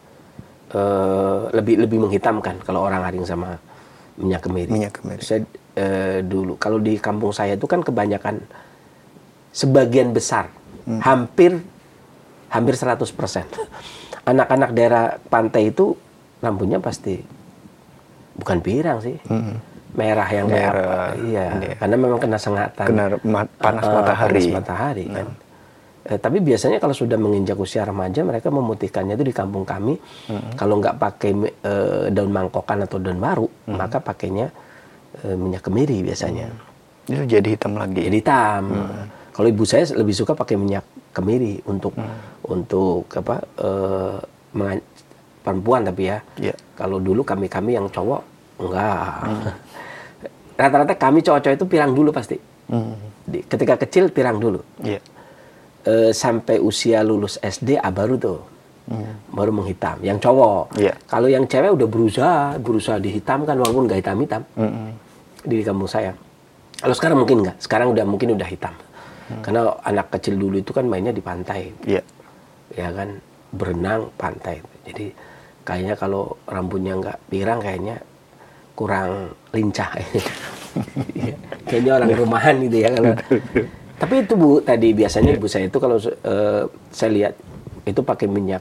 Uh, lebih lebih menghitamkan kalau orang-aring sama minyak kemiri. Minyak kemiri. Saya uh, dulu kalau di kampung saya itu kan kebanyakan sebagian besar Hmm. hampir hampir seratus persen anak-anak daerah pantai itu rambutnya pasti bukan pirang sih, hmm. merah yang merah, kayak apa? Iya, iya, karena memang kena sengatan, kena ma panas uh, matahari, panas matahari kan. Hmm. Eh, tapi biasanya kalau sudah menginjak usia remaja mereka memutihkannya itu di kampung kami. Hmm. Kalau nggak pakai uh, daun mangkokan atau daun waru, hmm. maka pakainya uh, minyak kemiri biasanya. Hmm. Itu jadi hitam lagi. Jadi hitam. Hmm. Kalau ibu saya lebih suka pakai minyak kemiri untuk hmm. untuk apa uh, perempuan tapi ya. Yeah. Kalau dulu kami-kami yang cowok enggak. Hmm. Rata-rata kami cowok-cowok itu pirang dulu pasti. Hmm. Di, ketika kecil pirang dulu. Yeah. Uh, sampai usia lulus S D ah, baru tuh. Hmm. Baru menghitam. Yang cowok. Yeah. Kalau yang cewek udah berusaha berusaha dihitamkan walaupun nggak hitam-hitam. Hmm. Di kampung saya. Kalau sekarang mungkin nggak. Sekarang udah mungkin udah hitam. Hmm. Karena anak kecil dulu itu kan mainnya di pantai, yeah. ya kan, berenang pantai. Jadi kayaknya kalau rambutnya nggak pirang kayaknya kurang lincah. Kayaknya orang rumahan gitu ya kalau. Tapi itu Bu, tadi biasanya yeah. ibu saya itu kalau uh, saya lihat itu pakai minyak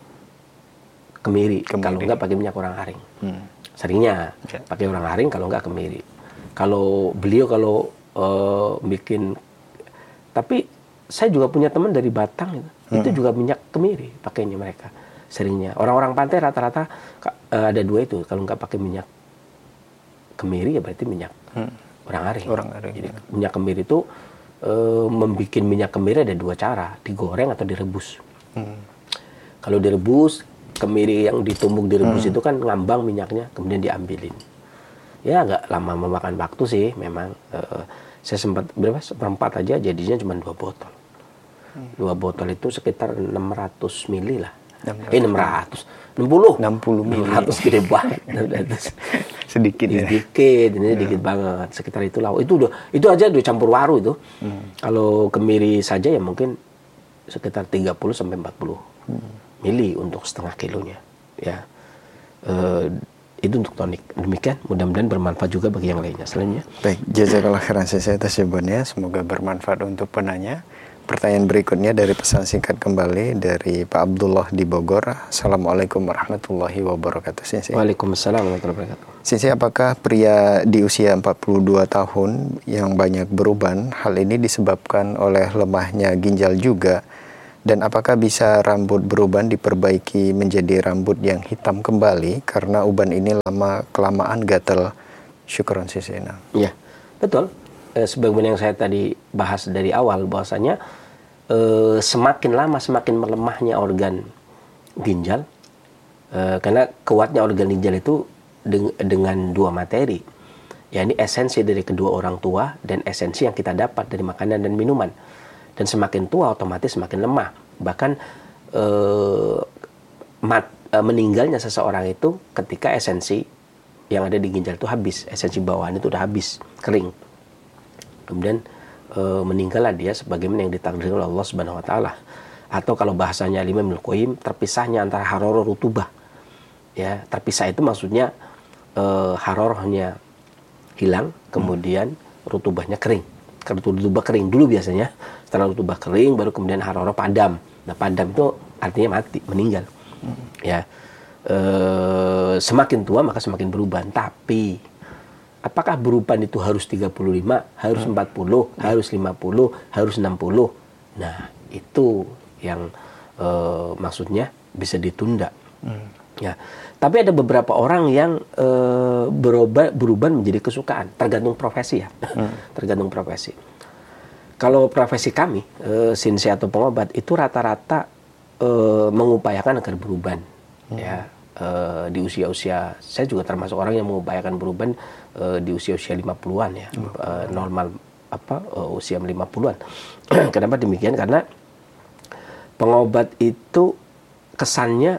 kemiri, kemiri. Kalau nggak pakai minyak orang-aring. Hmm. Seringnya yeah. pakai orang-aring, kalau nggak kemiri. Kalau beliau kalau uh, bikin tapi saya juga punya teman dari Batang gitu. Hmm. Itu juga minyak kemiri pakainya mereka seringnya. Orang-orang pantai rata-rata uh, ada dua itu. Kalau nggak pakai minyak kemiri ya berarti minyak hmm. orang-aring. Orang-aring. Jadi ya. Minyak kemiri itu uh, membuat minyak kemiri ada dua cara, digoreng atau direbus. Hmm. Kalau direbus, kemiri yang ditumbuk direbus hmm. itu kan ngambang minyaknya, kemudian diambilin. Ya agak lama memakan waktu sih memang. Uh, Saya sempat berapa seperempat aja jadinya cuma dua botol. Hmm. Dua botol itu sekitar enam ratus mili lah. Eh enam ratus, enam puluh. enam puluh mili. enam ratus gede banget. Sedikit ya. Sedikit, ini ya. Dikit banget. Sekitar itu lah. Itu udah itu aja udah campur waru itu. Hmm. Kalau kemiri saja ya mungkin sekitar tiga puluh sampai empat puluh hmm. mili untuk setengah kilonya. Ya. Uh, Itu untuk tonik. Demikian, mudah-mudahan bermanfaat juga bagi yang lainnya. Selanjutnya. Baik, jazakallah khairan saya atas jawabannya. Semoga bermanfaat untuk penanya. pertanyaan berikutnya dari pesan singkat kembali dari Pak Abdullah di Bogor. Assalamualaikum warahmatullahi wabarakatuh. Sisi. Waalaikumsalam warahmatullahi wabarakatuh. Sisi, apakah pria di usia empat puluh dua tahun yang banyak beruban, hal ini disebabkan oleh lemahnya ginjal juga? Dan apakah bisa rambut beruban diperbaiki menjadi rambut yang hitam kembali karena uban ini lama kelamaan gatal? Syukron Sisi. Ya, betul. Eh, sebagaimana yang saya tadi bahas dari awal, bahwasanya eh, semakin lama semakin melemahnya organ ginjal, eh, karena kuatnya organ ginjal itu deng- dengan dua materi, yakni esensi dari kedua orang tua dan esensi yang kita dapat dari makanan dan minuman. Dan semakin tua otomatis semakin lemah. Bahkan eh, mat, eh, meninggalnya seseorang itu ketika esensi yang ada di ginjal itu habis, esensi bawahan itu udah habis, kering. Kemudian e, meninggallah dia sebagaimana yang ditakdirkan oleh Allah Subhanahu wa taala. Atau kalau bahasanya Imam Ibnu Qayyim, terpisahnya antara haroroh rutubah. Ya, terpisah itu maksudnya e, harorohnya hilang, kemudian rutubahnya kering. Kalau rutubah kering dulu biasanya, setelah rutubah kering baru kemudian haroroh padam. Nah, padam itu artinya mati, meninggal. Ya. E, semakin tua maka semakin beruban, tapi apakah beruban itu harus tiga puluh lima, harus empat puluh, hmm. harus lima puluh, harus enam puluh? Nah, itu yang e, maksudnya bisa ditunda. Hmm. Ya. Tapi ada beberapa orang yang e, berubah, beruban menjadi kesukaan, tergantung profesi ya. Hmm. Tergantung profesi. Kalau profesi kami, e, sinsi atau pengobat, itu rata-rata e, mengupayakan agar beruban. Hmm. Ya. Uh, di usia-usia, saya juga termasuk orang yang mengupayakan beruban uh, di usia-usia lima puluhan ya, uh, normal apa uh, usia lima puluhan. Kenapa demikian? Karena pengobat itu kesannya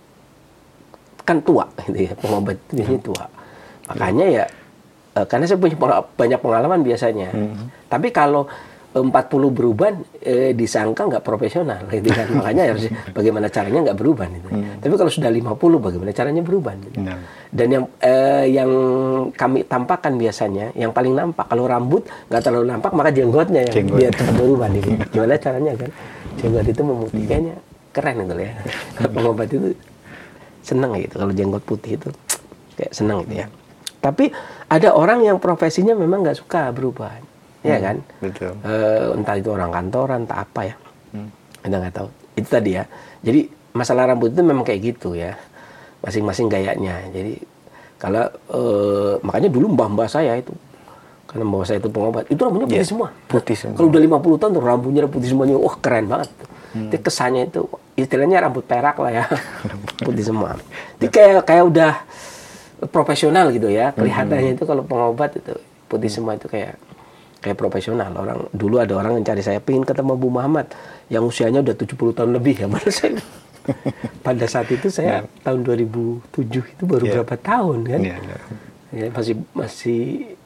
kan tua gitu ya, pengobat itu biasanya tua. Makanya ya uh, karena saya punya banyak pengalaman biasanya. Hmm. Tapi kalau empat puluh beruban eh, disangka nggak profesional gitu kan. Makanya harus bagaimana caranya nggak beruban gitu. Hmm. Tapi kalau sudah lima puluh bagaimana caranya beruban gitu. Nah. Dan yang eh, yang kami tampakkan biasanya yang paling nampak kalau rambut nggak terlalu nampak maka jenggotnya yang Jenggot. Biar cepat beruban gitu. Gimana caranya kan? Jenggot itu memutih, hmm. kayaknya keren gitu ya. Pengobat itu seneng gitu kalau jenggot putih itu kayak seneng gitu ya. Tapi ada orang yang profesinya memang nggak suka beruban. Ya kan, betul. Uh, entah itu orang kantoran, entah apa ya, hmm. kita nggak tahu. Itu tadi ya. Jadi masalah rambut itu memang kayak gitu ya, masing-masing gayanya. Jadi kalau uh, makanya dulu mbah-mbah saya itu, karena mbah saya itu pengobat, itu rambutnya putih yeah. semua. Putih semua. Kalau udah lima puluh tahun tuh rambutnya putih semuanya, wah keren banget. Hmm. Itu kesannya itu istilahnya rambut perak lah ya, putih semua. Itu kayak kayak udah profesional gitu ya, kelihatannya hmm. itu kalau pengobat itu putih semua itu kayak kayak profesional. Orang dulu ada orang yang cari saya, pengen ketemu Bu Muhammad yang usianya udah tujuh puluh tahun lebih ya. Pada saya pada saat itu saya yeah. tahun dua ribu tujuh itu baru yeah. berapa tahun kan? Yeah, yeah. Ya, masih masih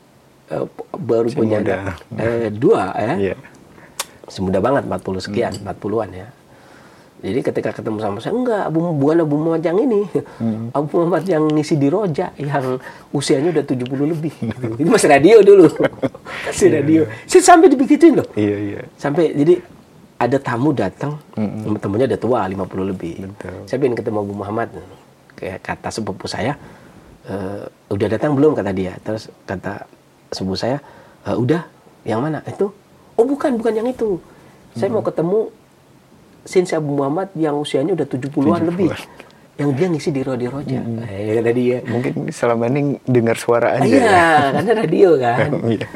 uh, baru masih punya uh, dua ya. Yeah. Masih muda banget, empat puluh sekian, mm. empat puluhan ya. Jadi ketika ketemu sama saya, enggak, Abu, bukan Abu Muhammad yang ini. Hmm. Abu Muhammad yang ngisi di Roja, yang usianya udah tujuh puluh lebih. Itu masih radio dulu. Masih radio. Saya sampai dibegituin loh. Iya, iya. Sampai, jadi ada tamu datang, hmm. temunya udah tua, lima puluh lebih. Betul. Saya pengen ketemu Abu Muhammad. Kayak kata sepupu saya, e, udah datang belum, kata dia. Terus kata sepupu saya, e, udah, yang mana? Itu? Oh bukan, bukan yang itu. Saya hmm. mau ketemu Sinsi Abu Muhammad yang usianya udah tujuh puluhan lebih. Yang dia ngisi di Radio Roja. Hmm. Eh, kata dia. Mungkin selama ini dengar suara aja. Iya, ya? Karena radio kan.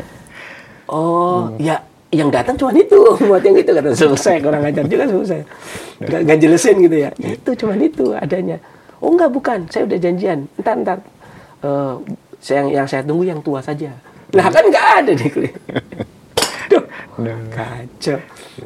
Oh, hmm. ya yang datang cuma itu. Buat yang itu kata selesai. Kurang ajar juga selesai. Gak, gak jelasin gitu ya. Itu cuma itu adanya. Oh enggak, bukan. Saya udah janjian. Entar, entar. Uh, saya, yang, yang saya tunggu yang tua saja. Lah kan nggak ada nih. Duh, kacau.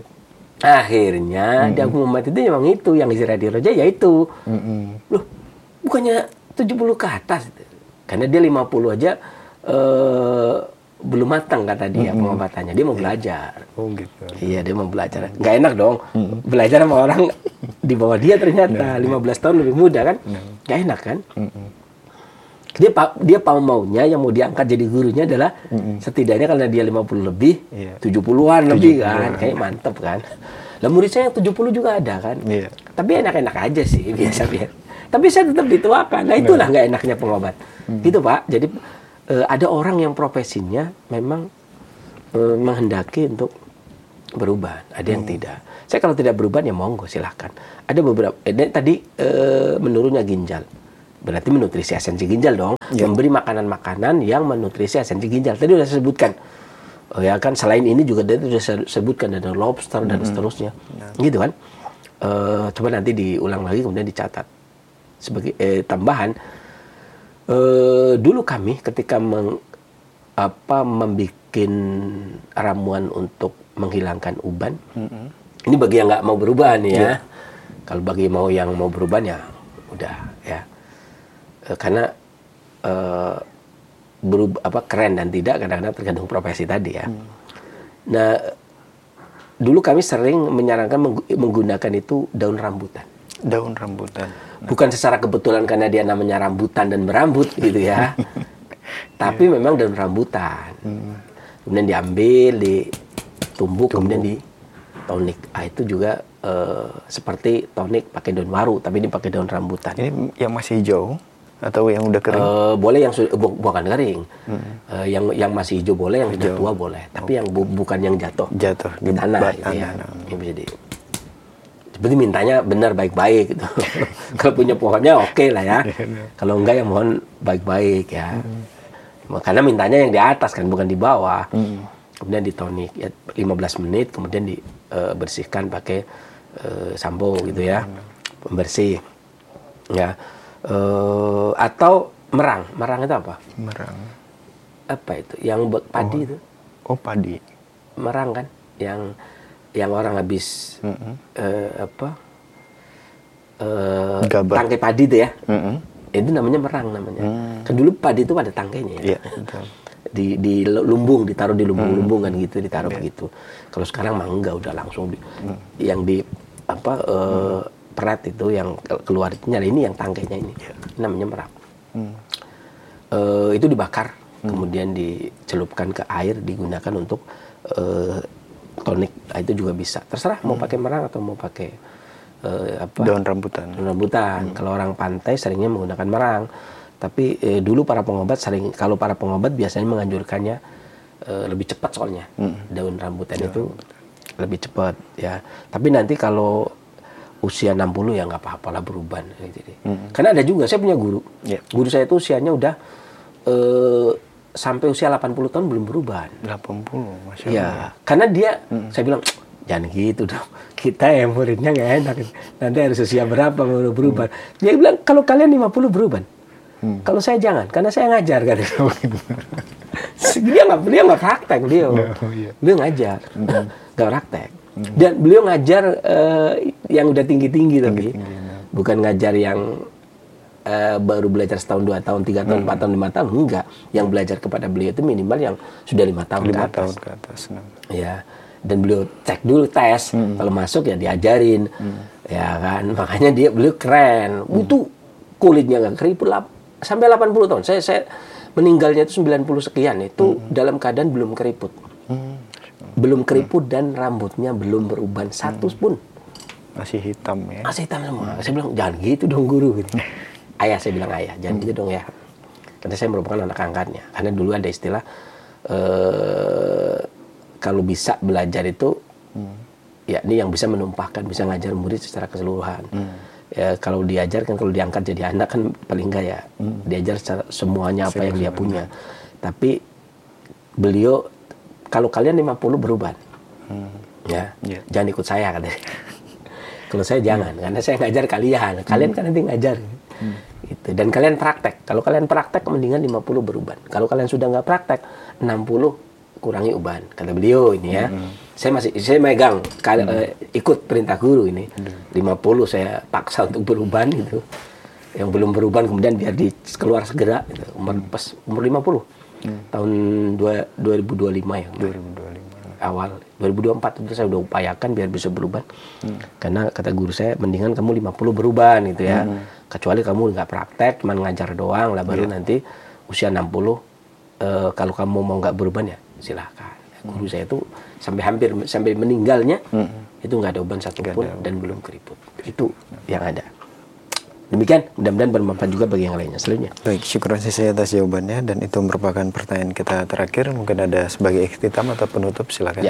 Akhirnya mm-hmm. di Abu Muhammad itu memang itu yang isi Radio Roja ya itu. Mm-hmm. Loh, bukannya tujuh puluh ke atas. Karena dia lima puluh aja uh, belum matang kata dia mm-hmm. pengobatannya. Dia mau belajar. Oh gitu. Iya, dia mau belajar. Nggak enak dong. Mm-hmm. Belajar sama orang di bawah dia ternyata no. lima belas tahun lebih muda kan. No. Nggak enak kan? Mm-hmm. Dia dia mau maunya yang mau diangkat jadi gurunya adalah mm-hmm. setidaknya karena dia lima puluh lebih, yeah. tujuh puluhan lebih kan, kayak mantep kan. Lah murid saya yang tujuh puluh juga ada kan. Yeah. Tapi enak-enak aja sih biasa-biasa. Tapi saya tetap dituakan. Nah itulah nggak enaknya pengobat. Mm-hmm. Gitu Pak. Jadi uh, ada orang yang profesinya memang uh, menghendaki untuk berubah, ada yang hmm. tidak. Saya kalau tidak berubah ya monggo silahkan. Ada beberapa, eh, tadi eh, menurunnya ginjal, berarti menutrisi esensi ginjal dong. Ya. Memberi makanan-makanan yang menutrisi esensi ginjal. Tadi sudah saya sebutkan. Oh ya kan, selain ini juga tadi sudah saya sebutkan ada lobster hmm. dan seterusnya, nah. gitu kan. Eh, coba nanti diulang lagi kemudian dicatat. Sebagai eh, tambahan, eh, dulu kami ketika meng, apa membikin ramuan untuk menghilangkan uban. Mm-hmm. Ini bagi yang nggak mau berubah nih ya. Yeah. Kalau bagi mau yang mau berubah ya udah ya. E, karena e, berubah apa keren dan tidak kadang-kadang tergantung profesi tadi ya. Mm. Nah, dulu kami sering menyarankan menggunakan itu daun rambutan. Daun rambutan. Nah. Bukan secara kebetulan karena dia namanya rambutan dan berambut gitu ya. Tapi yeah. memang daun rambutan. Mm. Kemudian diambil di tumbuk, kemudian di tonik. Ah, itu juga uh, seperti tonik pakai daun waru, tapi ini pakai daun rambutan. Ini yang masih hijau atau yang udah kering? Uh, boleh yang su- bu- bukan kering. Hmm. Uh, yang yang masih hijau boleh, yang sudah tua boleh. Tapi oh. yang bu- bukan yang jatuh. Jatuh di tanah gitu ya. Yang bisa di. Seperti mintanya benar baik-baik gitu. Kalau punya pohonnya oke okay lah ya. Kalau enggak ya mohon baik-baik ya. Hmm. Karena mintanya yang di atas kan, bukan di bawah. Hmm. Kemudian ditonik ya lima belas menit, kemudian dibersihkan uh, pakai uh, sampo gitu ya, pembersih ya, uh, atau merang. Merang itu apa? Merang apa itu? Yang padi oh. itu? Oh padi. Merang kan? Yang yang orang habis mm-hmm. uh, apa? Uh, tangkai padi itu ya? Mm-hmm. Itu namanya merang namanya. Mm. Kan dulu padi itu ada tangkainya ya. Yeah, betul. di di lumbung, ditaruh di lumbung-lumbung kan gitu, ditaruh yeah. begitu. Kalau sekarang mah enggak, udah langsung di, hmm. yang di apa uh, hmm. perat itu yang keluar itu nyala ini yang tangkainya ini, yeah. namanya merang. Hmm. Uh, itu dibakar, hmm. kemudian dicelupkan ke air, digunakan untuk uh, tonik. Nah, itu juga bisa. Terserah hmm. mau pakai merang atau mau pakai uh, apa? Daun rambutan. Daun rambutan. Hmm. Kalau orang pantai seringnya menggunakan merang. Tapi eh, dulu para pengobat sering, kalau para pengobat biasanya menganjurkannya eh, lebih cepat soalnya. Mm. Daun rambutan ya, itu rambutan. lebih cepat ya. Tapi nanti kalau usia enam puluh ya nggak apa-apa lah beruban. Gitu. Mm. Karena ada juga, saya punya guru. Yeah. Guru saya itu usianya udah eh, sampai usia delapan puluh tahun belum beruban. delapan puluh, Masya Allah. Ya, karena dia, mm. saya bilang, jangan gitu dong. Kita yang muridnya nggak enak. Nanti harus usia berapa baru beruban. Mm. Dia bilang, kalau kalian lima puluh beruban. Hmm. Kalau saya jangan, karena saya ngajar kan. dia nggak beliau nggak praktek beliau, no, yeah. beliau ngajar, nggak mm. praktek. Mm. Dan beliau ngajar uh, yang udah tinggi-tinggi tapi, no. bukan ngajar yang uh, baru belajar setahun, dua tahun, tiga tahun, empat mm. tahun, lima tahun, enggak. Yang belajar kepada beliau itu minimal yang sudah lima tahun lima ke atas. Tahun ke atas no. Ya, dan beliau cek dulu tes, mm. kalau masuk ya diajarin, mm. ya kan. Makanya dia beliau keren, mm. itu kulitnya nggak keriput lah. Sampai delapan puluh tahun. Saya saya meninggalnya itu sembilan puluh sekian itu hmm. dalam keadaan belum keriput. Hmm. Belum keriput hmm. dan rambutnya belum beruban satu hmm. pun. Masih hitam ya. Masih hitam semua. Hmm. Saya bilang jangan gitu dong guru gitu. Ayah saya bilang ayah, jangan hmm. gitu dong ya. Karena saya merupakan anak angkatnya. Karena dulu ada istilah uh, kalau bisa belajar itu hmm. ya ini yang bisa menumpahkan, bisa ngajar murid secara keseluruhan. Hmm. Ya, kalau diajar kan, kalau diangkat jadi anak kan paling enggak ya hmm. diajar semuanya apa yang dia punya. Tapi beliau, kalau kalian lima puluh beruban hmm. ya yeah. jangan ikut saya katanya. Kalau saya jangan hmm. karena saya ngajar kalian, kalian hmm. kan nanti ngajar hmm. gitu. Dan kalian praktek. Kalau kalian praktek mendingan lima puluh beruban. Kalau kalian sudah nggak praktek enam puluh kurangi uban, kata beliau ini ya. Hmm. Saya masih saya megang kal- hmm. uh, ikut perintah guru ini. Hmm. lima puluh saya paksa untuk beruban gitu. Yang belum beruban kemudian biar di keluar segera gitu. Umur pas umur lima puluh. Hmm. Tahun dua ribu dua puluh lima ya. dua ribu dua puluh lima. awal dua ribu dua puluh empat itu saya udah upayakan biar bisa berubah. Hmm. Karena kata guru saya, mendingan kamu lima puluh berubah gitu ya. Hmm. Kecuali kamu nggak praktek, cuma ngajar doang lah, baru yeah. nanti usia enam puluh uh, kalau kamu mau nggak berubah ya silahkan. Hmm. Guru saya itu sampai hampir sampai meninggalnya hmm. itu nggak ada beban satupun dan belum keriput. Itu yang ada. Demikian, mudah-mudahan bermanfaat juga bagi yang lainnya. Selanjutnya. Baik, syukur saya atas jawabannya, dan itu merupakan pertanyaan kita terakhir. Mungkin ada sebagai ikhtitam atau penutup, silakan. Ya.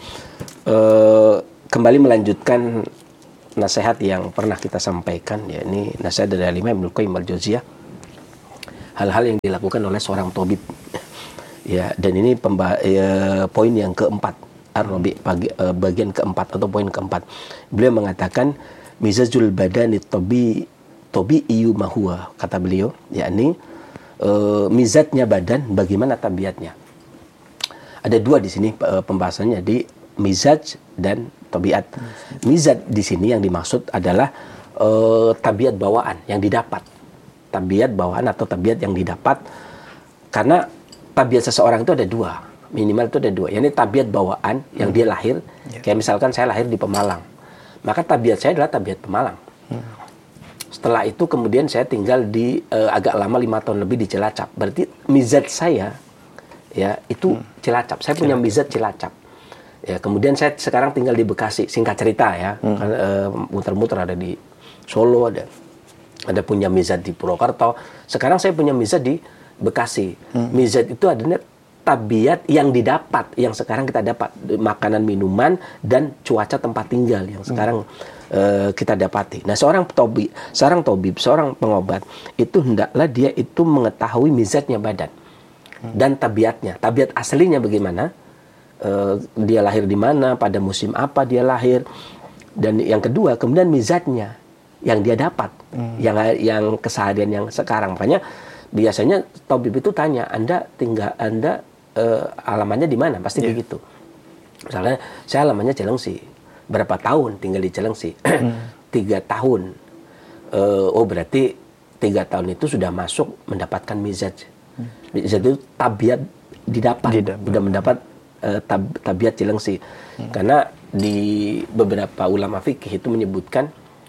Uh, kembali melanjutkan nasihat yang pernah kita sampaikan, ya ini nasihat dari Imam Ibnu Qayyim al-Jauziyah. Hal-hal yang dilakukan oleh seorang tabib. Ya, dan ini pemba- ya, poin yang keempat, Ar-Rabi, uh, bagian keempat atau poin keempat. Beliau mengatakan mizajul badani tabi Tobi iyu mahuwa, kata beliau, yakni e, mizatnya badan, bagaimana tabiatnya. Ada dua di sini e, pembahasannya, di mizaj dan tabiat. Mizat di sini yang dimaksud adalah e, tabiat bawaan yang didapat. Tabiat bawaan atau tabiat yang didapat, karena tabiat seseorang itu ada dua, minimal itu ada dua. Yakni tabiat bawaan yang hmm. dia lahir, yeah. kayak misalkan saya lahir di Pemalang, maka tabiat saya adalah tabiat Pemalang. Hmm. Setelah itu kemudian saya tinggal di uh, agak lama lima tahun lebih di Cilacap. Berarti mizat saya ya itu hmm. Cilacap. Saya punya mizat Cilacap. Ya, kemudian saya sekarang tinggal di Bekasi. Singkat cerita ya, hmm. kan, uh, muter-muter ada di Solo, ada ada punya mizat di Purwokerto. Sekarang saya punya mizat di Bekasi. Hmm. Mizat itu adalah tabiat yang didapat, yang sekarang kita dapat, makanan, minuman, dan cuaca tempat tinggal yang sekarang hmm. Uh, kita dapati. Nah, seorang tabib, seorang tabib, seorang pengobat itu hendaklah dia itu mengetahui mizatnya badan hmm. dan tabiatnya. Tabiat aslinya bagaimana? Uh, dia lahir di mana, pada musim apa dia lahir. Dan yang kedua, kemudian mizatnya yang dia dapat, hmm. yang yang keseharian yang sekarang. Makanya biasanya tabib itu tanya, Anda tinggal Anda uh, alamannya di mana? Pasti yeah. begitu. Misalnya saya alamannya Cilengsi. Berapa tahun tinggal di Cilengsi? Hmm. Tiga tahun. Uh, oh berarti tiga tahun itu sudah masuk mendapatkan mizaj. Hmm. Mizaj itu tabiat didapat, Didapat. Sudah mendapat uh, tab, tabiat Cilengsi. Hmm. Karena di beberapa ulama fikih itu menyebutkan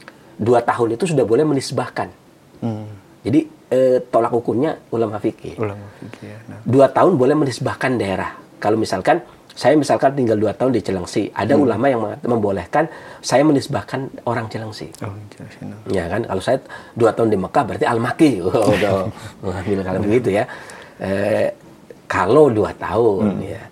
dua tahun itu sudah boleh menisbahkan. Hmm. Jadi uh, tolak ukurnya ulama fikih. Ulama fikih ya. Nah. Dua tahun boleh menisbahkan daerah. Kalau misalkan saya misalkan tinggal dua tahun di Cilengsi, ada hmm. ulama yang membolehkan saya menisbahkan orang Cilengsi. Oh, no. Ya kan, kalau saya dua tahun di Mekah berarti Al-Maki, oh, udah mengambil kalau begitu ya. Eh, kalau dua tahun, hmm. ya.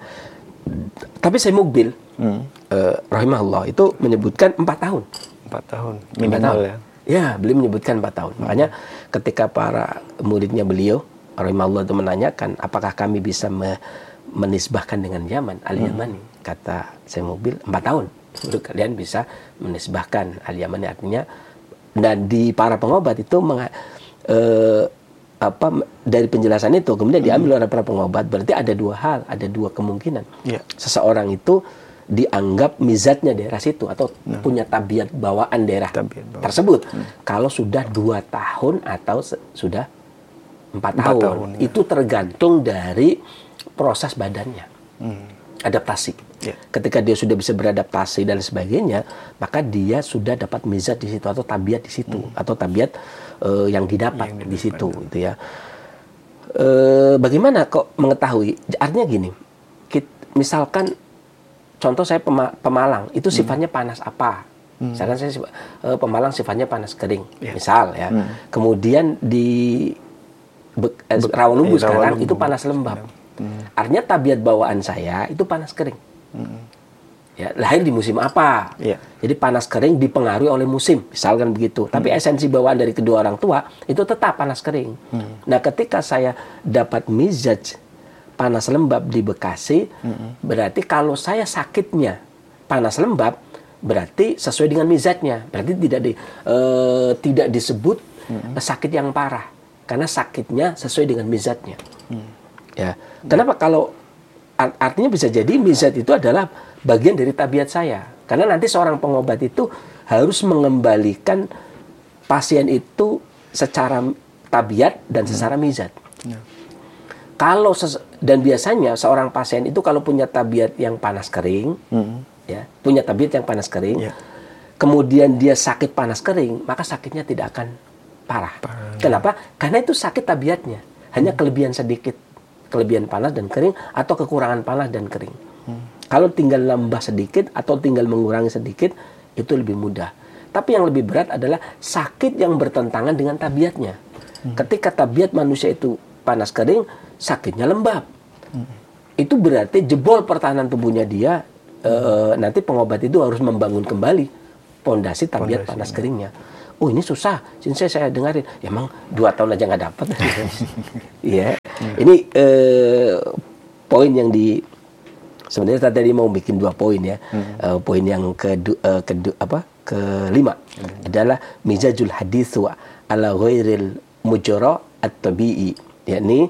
Tapi saya mobil, hmm. eh, rahimahullah itu menyebutkan empat tahun. Empat tahun, minimal ya. Ya, beliau menyebutkan empat tahun. Hmm. Makanya ketika para muridnya beliau, rahimahullah itu menanyakan, apakah kami bisa me menisbahkan dengan Yaman, Al-Yamani. Hmm. Kata saya mobil, empat tahun. Baru kalian bisa menisbahkan Al-Yamani. Artinya, dan di para pengobat itu, menga, eh, apa, dari penjelasan itu, kemudian diambil hmm. oleh para pengobat, berarti ada dua hal, ada dua kemungkinan. Yeah. Seseorang itu dianggap mizatnya daerah situ, atau nah. punya tabiat bawaan daerah tabiat bawaan. tersebut. Hmm. Kalau sudah dua tahun atau se- sudah empat, empat tahun. tahun ya. Itu tergantung dari proses badannya, hmm. adaptasi. Yeah. Ketika dia sudah bisa beradaptasi dan sebagainya, maka dia sudah dapat mizat di situ atau tabiat di situ hmm. atau tabiat uh, yang didapat yang di situ, gitu ya. Uh, bagaimana kok mengetahui? Artinya gini, kita, misalkan contoh saya pema, Pemalang, itu sifatnya hmm. panas apa? Hmm. Misalkan saya uh, Pemalang sifatnya panas kering, yeah. misal ya. Hmm. Kemudian di Be, eh, Rawalumbu eh, sekarang Rawalumbu. itu panas lembab. Hmm. Artinya tabiat bawaan saya itu panas kering. Hmm. Ya, lahir di musim apa? Yeah. Jadi panas kering dipengaruhi oleh musim, misalkan begitu. Hmm. Tapi esensi bawaan dari kedua orang tua itu tetap panas kering. Hmm. Nah, ketika saya dapat mizaj panas lembab di Bekasi, hmm. berarti kalau saya sakitnya panas lembab, berarti sesuai dengan mizajnya. Berarti tidak di, uh, tidak disebut hmm. sakit yang parah, karena sakitnya sesuai dengan mizajnya. Hmm. Ya, kenapa? Kalau artinya bisa jadi mizat itu adalah bagian dari tabiat saya. Karena nanti seorang pengobat itu harus mengembalikan pasien itu secara tabiat dan secara mizat. Ya. kalau ses- dan biasanya seorang pasien itu kalau punya tabiat yang panas kering, mm-hmm. ya, punya tabiat yang panas kering, yeah. kemudian dia sakit panas kering, maka sakitnya tidak akan parah. parah. Kenapa? Karena itu sakit tabiatnya, hanya mm. kelebihan sedikit, kelebihan panas dan kering atau kekurangan panas dan kering. Mm. Kalau tinggal nambah sedikit atau tinggal mengurangi sedikit, itu lebih mudah. Tapi yang lebih berat adalah sakit yang bertentangan dengan tabiatnya. Hmm. Ketika tabiat manusia itu panas kering, sakitnya lembab. Hmm. Itu berarti jebol pertahanan tubuhnya dia, hmm. e, nanti pengobat itu harus membangun kembali pondasi tabiat Pondasi, panas ya. keringnya. Oh ini susah, sini saya dengarin. Ya emang dua tahun aja nggak dapat. Iya. hmm. Ini e, poin yang di sebenarnya tadi mau bikin dua poin ya. Hmm. E, poin yang kedua, e, kedu, apa? kelima hmm. adalah mizajul hadits wa ala ghairil mujra at-tabi'i, yakni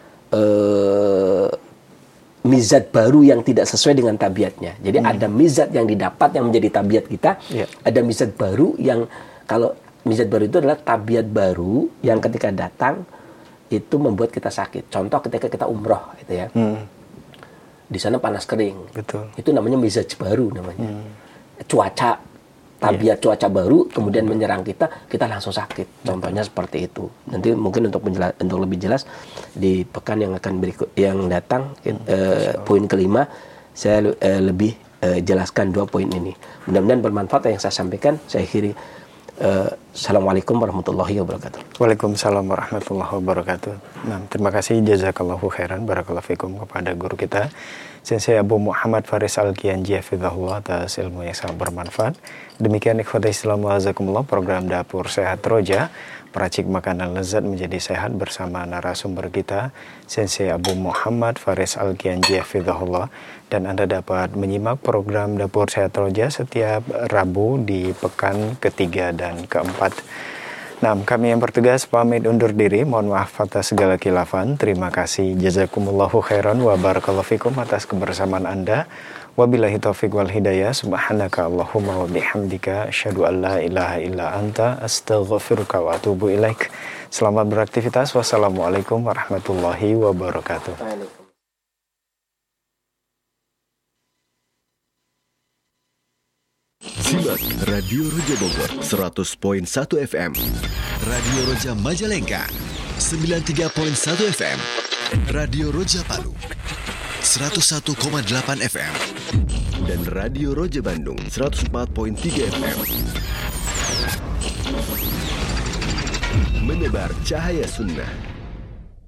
uh, mizat baru yang tidak sesuai dengan tabiatnya. Jadi hmm. ada mizat yang didapat yang menjadi tabiat kita, yeah. ada mizat baru yang kalau mizat baru itu adalah tabiat baru yang ketika datang itu membuat kita sakit. Contoh ketika kita umroh itu ya. Hmm. Di sana panas kering. Betul. Itu namanya mizaj baru namanya. Hmm. Cuaca tabiat yeah. cuaca baru kemudian menyerang kita, kita langsung sakit. Contohnya seperti itu. Nanti mungkin untuk menjelas, untuk lebih jelas di pekan yang akan berikut yang datang hmm. eh, poin kelima saya eh, lebih eh, jelaskan dua poin ini. Mudah-mudahan bermanfaat yang saya sampaikan. Saya akhiri. Eh, Assalamualaikum warahmatullahi wabarakatuh. Waalaikumsalam warahmatullahi wabarakatuh. Nah, terima kasih jazakallahu khairan barakallahu fikum kepada guru kita Sensei Abu Muhammad Faris Al-Kianji hafizahullah atas ilmu yang sangat bermanfaat. Demikian ikhwatal Islam wa azakumullah program Dapur Sehat Roja, meracik makanan lezat menjadi sehat bersama narasumber kita Sensei Abu Muhammad Faris Al-Kianji hafizahullah. Dan Anda dapat menyimak program Dapur Sehat Roja setiap Rabu di pekan ketiga dan keempat. Nah, kami yang bertugas pamit undur diri. Mohon maaf atas segala khilafan. Terima kasih. Jazakumullahu khairan wa barakallahu fikum atas kebersamaan Anda. Wabillahi taufiq wal hidayah. Subhanaka Allahumma wa bihamdika asyhadu an la ilaha illa anta astaghfiruka wa atubu ilaik. Selamat beraktivitas. Wassalamualaikum warahmatullahi wabarakatuh. Simak Radio Roja Bogor seratus koma satu F M, Radio Roja Majalengka sembilan puluh tiga koma satu F M, Radio Roja Palu seratus satu koma delapan F M, dan Radio Roja Bandung seratus empat koma tiga F M. Menebar cahaya sunnah.